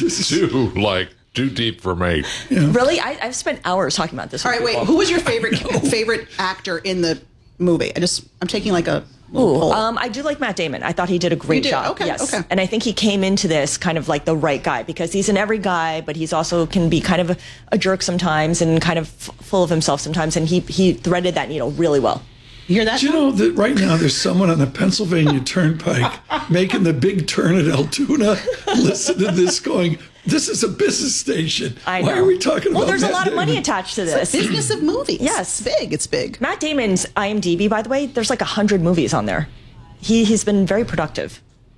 Speaker 3: too deep for me.
Speaker 11: Really, I've spent hours talking about this.
Speaker 12: All
Speaker 11: with
Speaker 12: right, wait.
Speaker 11: people.
Speaker 12: Who was your favorite actor in the movie? I'm taking like a little poll.
Speaker 11: I do like Matt Damon. I thought he did a great
Speaker 12: You do?
Speaker 11: job.
Speaker 12: Okay,
Speaker 11: yes.
Speaker 12: okay.
Speaker 11: And I think he came into this kind of like the right guy because he's an every guy, but he's also can be kind of a jerk sometimes and kind of full of himself sometimes. And he threaded that needle really well.
Speaker 12: You hear that?
Speaker 10: Do you know that right now there's someone on the Pennsylvania Turnpike making the big turn at Altoona? Listen to this going, this is a business station.
Speaker 11: I know.
Speaker 10: Why are we talking about
Speaker 11: Well, there's a
Speaker 10: Matt
Speaker 11: lot of money
Speaker 10: Damon?
Speaker 11: attached to
Speaker 12: It's
Speaker 11: this.
Speaker 12: the business of movies.
Speaker 11: Yes.
Speaker 12: It's big.
Speaker 11: Matt Damon's IMDb, by the way, there's like 100 movies on there. He's been very productive.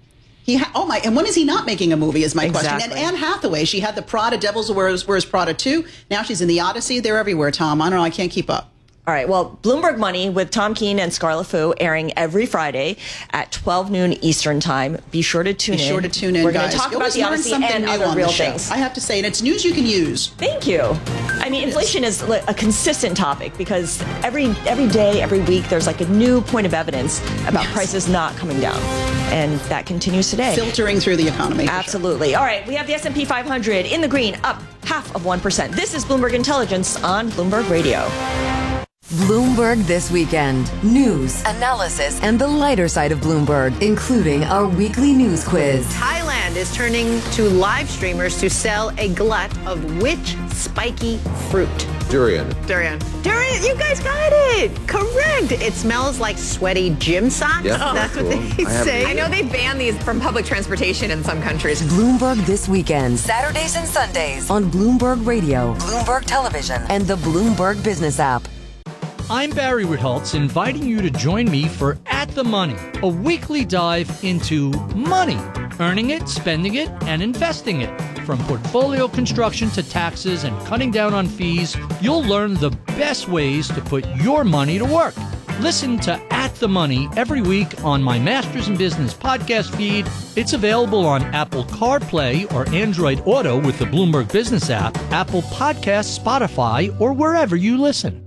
Speaker 12: And when is he not making a movie is my question.
Speaker 11: Exactly.
Speaker 12: And Anne Hathaway, she had the Prada, Devils Wears Prada 2. Now she's in the Odyssey. They're everywhere, Tom. I don't know. I can't keep up.
Speaker 11: All right. Well, Bloomberg Money with Tom Keene and Scarlett Fu airing every Friday at 12 noon Eastern time. Be sure to tune in.
Speaker 12: Be sure to tune in,
Speaker 11: We're going
Speaker 12: guys.
Speaker 11: to talk
Speaker 12: You
Speaker 11: about
Speaker 12: always
Speaker 11: the
Speaker 12: learn
Speaker 11: Odyssey
Speaker 12: something
Speaker 11: and
Speaker 12: new
Speaker 11: other
Speaker 12: on
Speaker 11: real
Speaker 12: the show.
Speaker 11: things.
Speaker 12: I have to say, and it's news you can use.
Speaker 11: Thank you. I mean, inflation is a consistent topic because every day, every week, there's like a new point of evidence about prices not coming down. And that continues today.
Speaker 12: Filtering through the economy.
Speaker 11: Absolutely. All right. We have the S&P 500 in the green, up 0.5%. This is Bloomberg Intelligence on Bloomberg Radio.
Speaker 6: Bloomberg This Weekend. News, analysis, and the lighter side of Bloomberg, including our weekly news quiz.
Speaker 5: Thailand is turning to live streamers to sell a glut of which spiky fruit?
Speaker 22: Durian.
Speaker 5: Durian. Durian, you guys got it. Correct. It smells like sweaty gym socks.
Speaker 22: Yeah,
Speaker 5: That's
Speaker 22: cool.
Speaker 5: what they say.
Speaker 13: I know they ban these from public transportation in some countries.
Speaker 6: Bloomberg This Weekend. Saturdays and Sundays on Bloomberg Radio, Bloomberg Television, and the Bloomberg Business app.
Speaker 14: I'm Barry Ritholtz, inviting you to join me for At the Money, a weekly dive into money, earning it, spending it, and investing it. From portfolio construction to taxes and cutting down on fees, you'll learn the best ways to put your money to work. Listen to At the Money every week on my Masters in Business podcast feed. It's available on Apple CarPlay or Android Auto with the Bloomberg Business app, Apple Podcasts, Spotify, or wherever you listen.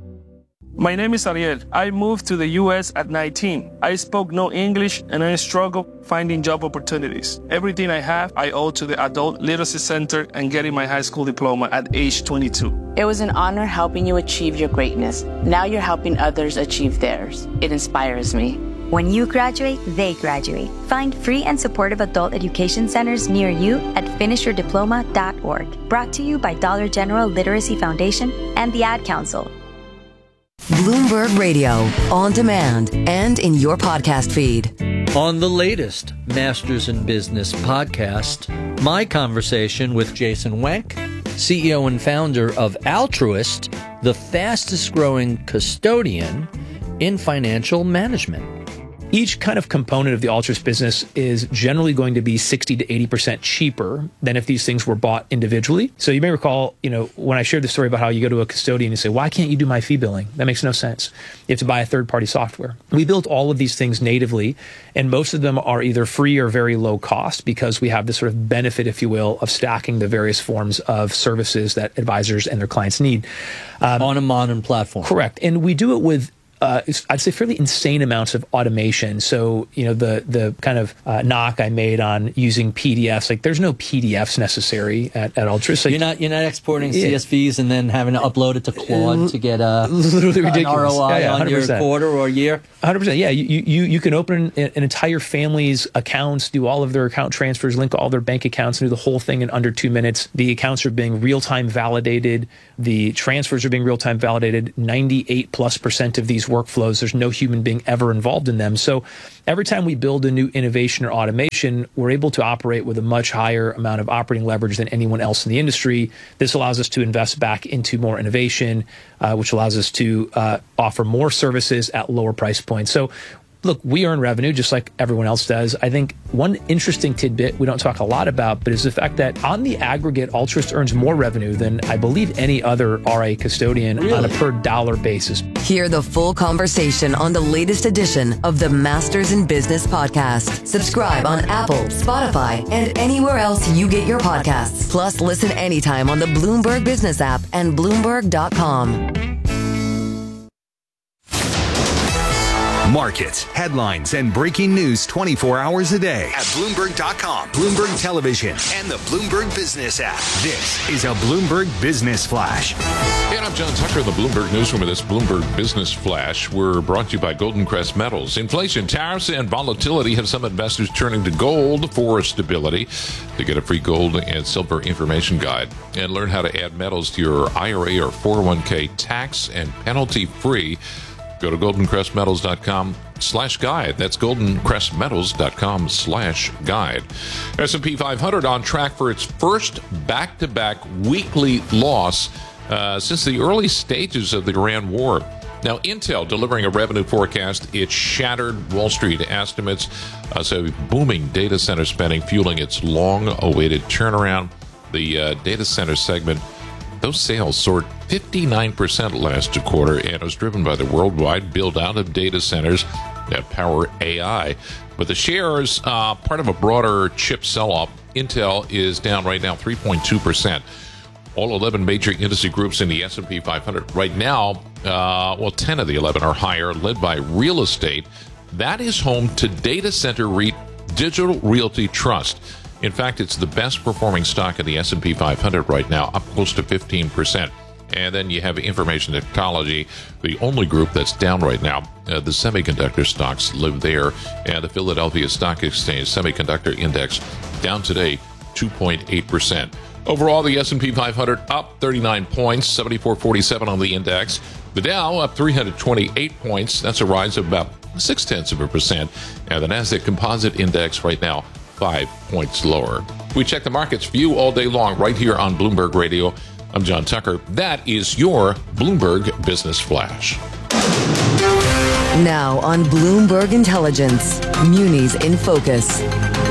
Speaker 15: My name is Ariel. I moved to the U.S. at 19. I spoke no English and I struggled finding job opportunities. Everything I have, I owe to the Adult Literacy Center and getting my high school diploma at age 22.
Speaker 16: It was an honor helping you achieve your greatness. Now you're helping others achieve theirs. It inspires me.
Speaker 17: When you graduate, they graduate. Find free and supportive adult education centers near you at finishyourdiploma.org. Brought to you by Dollar General Literacy Foundation and the Ad Council.
Speaker 6: Bloomberg Radio, on demand, and in your podcast feed.
Speaker 27: On the latest Masters in Business podcast, my conversation with Jason Wenk, CEO and founder of Altruist, the fastest growing custodian in financial management.
Speaker 7: each kind of component of the Altruist business is generally going to be 60 to 80% cheaper than if these things were bought individually. So you may recall, when I shared the story about how you go to a custodian and say, why can't you do my fee billing? That makes no sense. You have to buy a third-party software. We built all of these things natively, and most of them are either free or very low cost because we have this sort of benefit, if you will, of stacking the various forms of services that advisors and their clients need.
Speaker 27: On a modern platform.
Speaker 7: Correct. And we do it with I'd say fairly insane amounts of automation. So, the kind of knock I made on using PDFs, like there's no PDFs necessary at Altruist. Like,
Speaker 27: you're not exporting CSVs and then having to upload it to Claude to get
Speaker 7: literally ridiculous.
Speaker 27: an ROI on your quarter or year.
Speaker 7: 100%. Yeah, you can open an entire family's accounts, do all of their account transfers, link all their bank accounts, and do the whole thing in under 2 minutes. The accounts are being real-time validated. The transfers are being real-time validated. 98+% of these workflows, there's no human being ever involved in them. So every time we build a new innovation or automation, we're able to operate with a much higher amount of operating leverage than anyone else in the industry. This allows us to invest back into more innovation, which allows us to offer more services at lower price points. So look, we earn revenue just like everyone else does. I think one interesting tidbit we don't talk a lot about, but is the fact that on the aggregate, Altruist earns more revenue than I believe any other RIA custodian on a per dollar basis.
Speaker 6: Hear the full conversation on the latest edition of the Masters in Business podcast. Subscribe on Apple, Spotify, and anywhere else you get your podcasts. Plus, listen anytime on the Bloomberg Business app and Bloomberg.com.
Speaker 2: Markets, headlines, and breaking news 24 hours a day at Bloomberg.com, Bloomberg Television, and the Bloomberg Business app. This is a Bloomberg Business Flash.
Speaker 3: And I'm John Tucker in the Bloomberg Newsroom with this Bloomberg Business Flash. We're brought to you by Golden Crest Metals. Inflation, tariffs, and volatility have some investors turning to gold for stability. To get a free gold and silver information guide and learn how to add metals to your IRA or 401k tax and penalty free, go to goldencrestmetals.com/guide. That's goldencrestmetals.com/guide. S&P 500 on track for its first back-to-back weekly loss since the early stages of the Iran war. Now, Intel delivering a revenue forecast. It shattered Wall Street estimates. So booming data center spending fueling its long-awaited turnaround. The data center segment, those sales soared 59% last quarter, and it was driven by the worldwide build-out of data centers that power AI. But the shares, part of a broader chip sell-off, Intel is down right now 3.2%. All 11 major industry groups in the S&P 500 right now, 10 of the 11 are higher, led by real estate. That is home to data center REIT Digital Realty Trust. In fact, it's the best performing stock in the S&P 500 right now, up close to 15%. And then you have information technology, the only group that's down right now. The semiconductor stocks live there. And the Philadelphia Stock Exchange Semiconductor Index down today 2.8%. Overall, the S&P 500 up 39 points, 74.47 on the index. The Dow up 328 points. That's a rise of about 0.6%. And the NASDAQ Composite Index right now 5 points lower. We check the markets for you all day long right here on Bloomberg Radio. I'm John Tucker. That is your Bloomberg Business Flash.
Speaker 6: Now on Bloomberg Intelligence, Munis in Focus.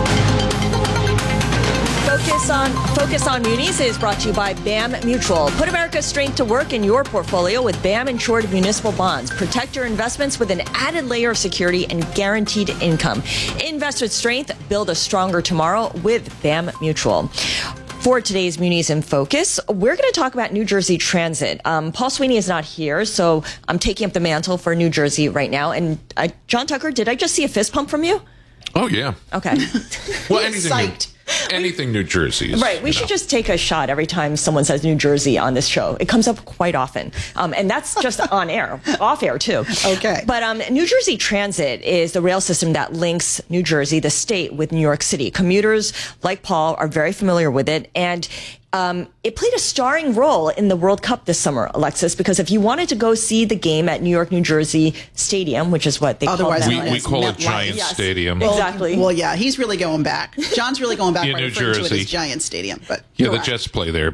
Speaker 11: Focus on Munis is brought to you by BAM Mutual. Put America's strength to work in your portfolio with BAM insured municipal bonds. Protect your investments with an added layer of security and guaranteed income. Invest with strength, build a stronger tomorrow with BAM Mutual. For today's Munis in Focus, we're going to talk about New Jersey Transit. Paul Sweeney is not here, so I'm taking up the mantle for New Jersey right now. And John Tucker, did I just see a fist pump from you?
Speaker 3: Oh, yeah.
Speaker 11: Okay.
Speaker 3: Well, anything New Jersey.
Speaker 11: Right. We should just take a shot every time someone says New Jersey on this show. It comes up quite often. And that's just on air, off air too.
Speaker 12: Okay.
Speaker 11: But New Jersey Transit is the rail system that links New Jersey, the state, with New York City. Commuters like Paul are very familiar with it. And it played a starring role in the World Cup this summer, Alexis, because if you wanted to go see the game at New York, New Jersey Stadium, which is what they call it.
Speaker 3: We call it Giant Stadium.
Speaker 11: Exactly.
Speaker 12: Well, yeah, he's really going back. John's really going back by
Speaker 3: New
Speaker 12: referring to it
Speaker 3: Jersey.
Speaker 12: as Giant Stadium. But
Speaker 3: yeah, the Jets play there, but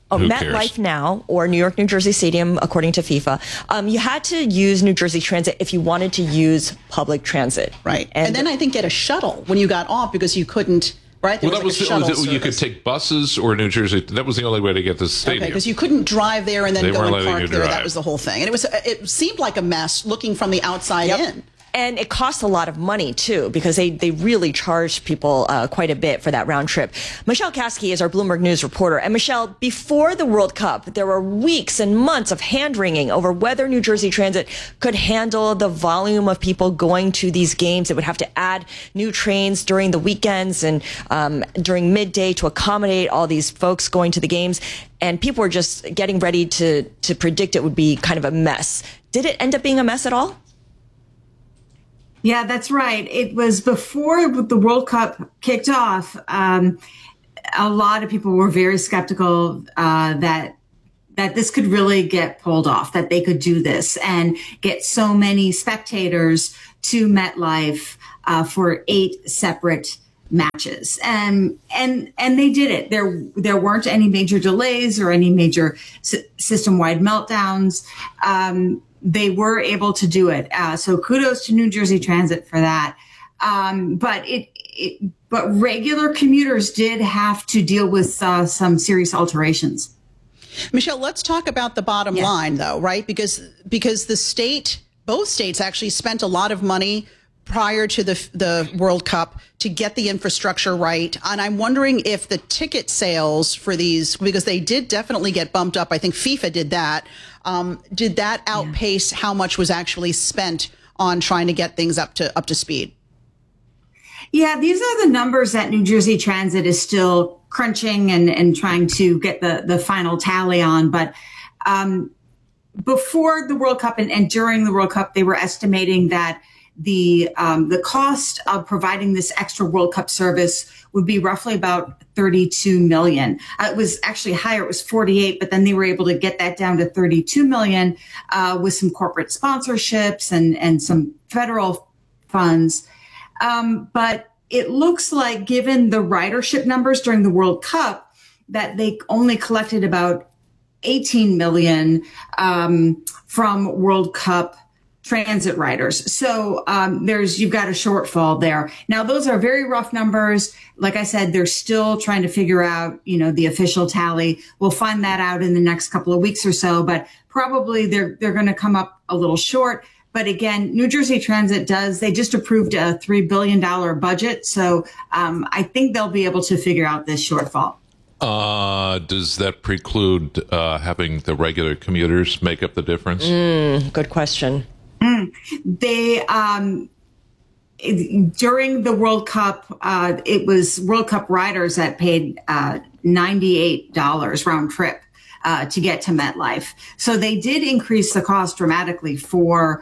Speaker 11: MetLife Now or New York, New Jersey Stadium, according to FIFA. You had to use New Jersey Transit if you wanted to use public transit.
Speaker 12: Right. And then I think get a shuttle when you got off because you couldn't. Right. There
Speaker 3: well,
Speaker 12: was
Speaker 3: you could take buses or New Jersey. That was the only way to get to the stadium.
Speaker 12: Okay, because you couldn't drive there and then
Speaker 3: They
Speaker 12: go
Speaker 3: weren't
Speaker 12: and
Speaker 3: letting
Speaker 12: park
Speaker 3: you
Speaker 12: there.
Speaker 3: drive.
Speaker 12: That was the whole thing, and it seemed like a mess looking from the outside in.
Speaker 11: And it cost a lot of money, too, because they really charged people quite a bit for that round trip. Michelle Kasky is our Bloomberg News reporter. And Michelle, before the World Cup, there were weeks and months of hand-wringing over whether New Jersey Transit could handle the volume of people going to these games. It would have to add new trains during the weekends and during midday to accommodate all these folks going to the games. And people were just getting ready to predict it would be kind of a mess. Did it end up being a mess at all?
Speaker 18: Yeah, that's right. It was before the World Cup kicked off. A lot of people were very skeptical that this could really get pulled off, that they could do this and get so many spectators to MetLife for 8 separate matches. And they did it. There weren't any major delays or any major system-wide meltdowns. They were able to do it. So kudos to New Jersey Transit for that. But regular commuters did have to deal with some serious alterations.
Speaker 12: Michelle, let's talk about the bottom line, though, right? Because both states actually spent a lot of money prior to the World Cup to get the infrastructure right. And I'm wondering if the ticket sales for these, because they did definitely get bumped up. I think FIFA did that. Did that outpace how much was actually spent on trying to get things up to speed?
Speaker 18: Yeah, these are the numbers that New Jersey Transit is still crunching and trying to get the final tally on. But before the World Cup and during the World Cup, they were estimating that the cost of providing this extra World Cup service would be roughly about $32 million. It was actually higher. It was 48, but then they were able to get that down to $32 million with some corporate sponsorships and some federal funds. But it looks like, given the ridership numbers during the World Cup, that they only collected about $18 million from World Cup transit riders. So you've got a shortfall there. Now, those are very rough numbers. Like I said, they're still trying to figure out, the official tally. We'll find that out in the next couple of weeks or so, but probably they're going to come up a little short. But again, New Jersey Transit they just approved a $3 billion budget. So I think they'll be able to figure out this shortfall.
Speaker 3: Does that preclude having the regular commuters make up the difference?
Speaker 11: Good question.
Speaker 18: They, during the World Cup, it was World Cup riders that paid $98 round trip to get to MetLife. So they did increase the cost dramatically for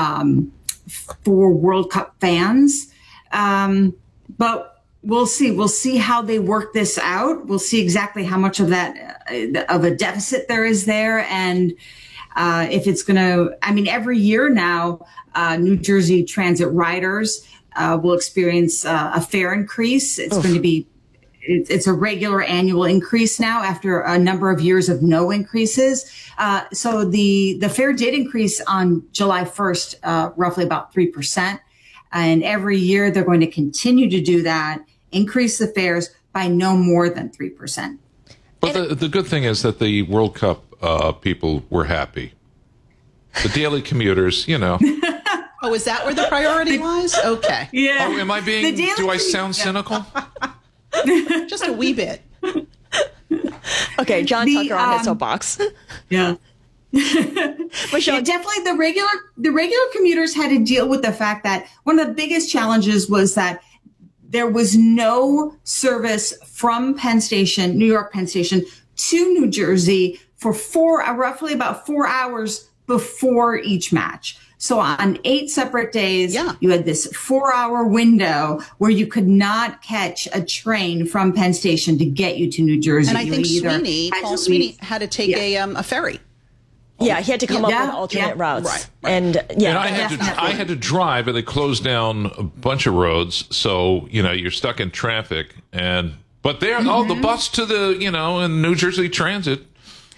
Speaker 18: World Cup fans. But we'll see. We'll see how they work this out. We'll see exactly how much of that of a deficit there is there, and if it's going to. I mean, every year now, New Jersey Transit riders will experience a fare increase. It's going to be. It's a regular annual increase now after a number of years of no increases. So the fare did increase on July 1st, roughly about 3%. And every year they're going to continue to do that, increase the fares by no more than 3%.
Speaker 3: But the good thing is that the World Cup people were happy. The daily commuters,
Speaker 12: Oh, is that where the priority lies? Okay.
Speaker 18: Yeah.
Speaker 3: Oh, am I being, do I sound cynical?
Speaker 12: Just a wee bit.
Speaker 11: Okay, John Tucker on his soapbox.
Speaker 18: Yeah.
Speaker 11: Michelle,
Speaker 18: definitely the regular commuters had to deal with the fact that one of the biggest challenges was that there was no service from Penn Station, New York Penn Station, to New Jersey for roughly about 4 hours before each match. So on 8 separate days, you had this 4-hour window where you could not catch a train from Penn Station to get you to New Jersey.
Speaker 12: And I think Paul Sweeney had to take a ferry.
Speaker 11: Yeah, he had to come up with alternate routes. Right. And
Speaker 3: I had to drive, and they closed down a bunch of roads, so you're stuck in traffic. But there, the bus to the and New Jersey Transit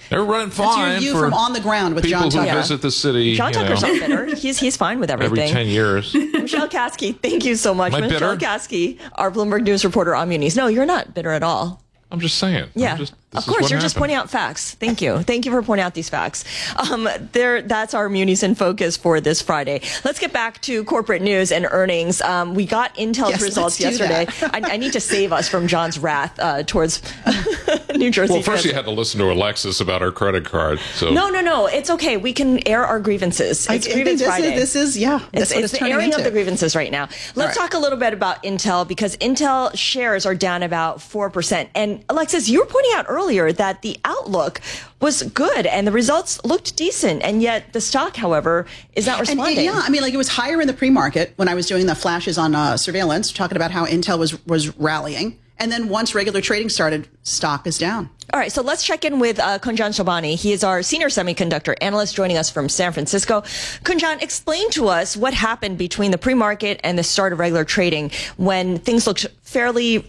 Speaker 3: They're running fine.
Speaker 12: That's your view from on the ground with
Speaker 3: people
Speaker 12: John Tucker.
Speaker 3: who visit the city.
Speaker 11: John Tucker's not bitter. He's fine with everything.
Speaker 3: Every 10 years.
Speaker 11: Michelle Kasky, thank you so much.
Speaker 3: Am I
Speaker 11: Michelle
Speaker 3: bitter?
Speaker 11: Kasky, our Bloomberg News reporter on Munis. No, you're not bitter at all.
Speaker 3: I'm just saying.
Speaker 11: Yeah, of course. You're just pointing out facts. Thank you. Thank you for pointing out these facts. That's our Munis in Focus for this Friday. Let's get back to corporate news and earnings. We got Intel's results yesterday. I need to save us from John's wrath towards New Jersey.
Speaker 3: Well, first you had to listen to Alexis about our credit card. So
Speaker 11: No. It's okay. We can air our grievances. It's Grievance Friday.
Speaker 12: This is
Speaker 11: It's the airing
Speaker 12: into.
Speaker 11: of the grievances right now. Let's talk a little bit about Intel, because Intel shares are down about 4%. And Alexis, you were pointing out earlier that the outlook was good and the results looked decent, and yet the stock, however, is not responding.
Speaker 12: It was higher in the pre-market when I was doing the flashes on surveillance, talking about how Intel was rallying. And then once regular trading started, stock is down.
Speaker 11: All right, so let's check in with Kunjan Sobhani. He is our senior semiconductor analyst joining us from San Francisco. Kunjan, explain to us what happened between the pre-market and the start of regular trading when things looked fairly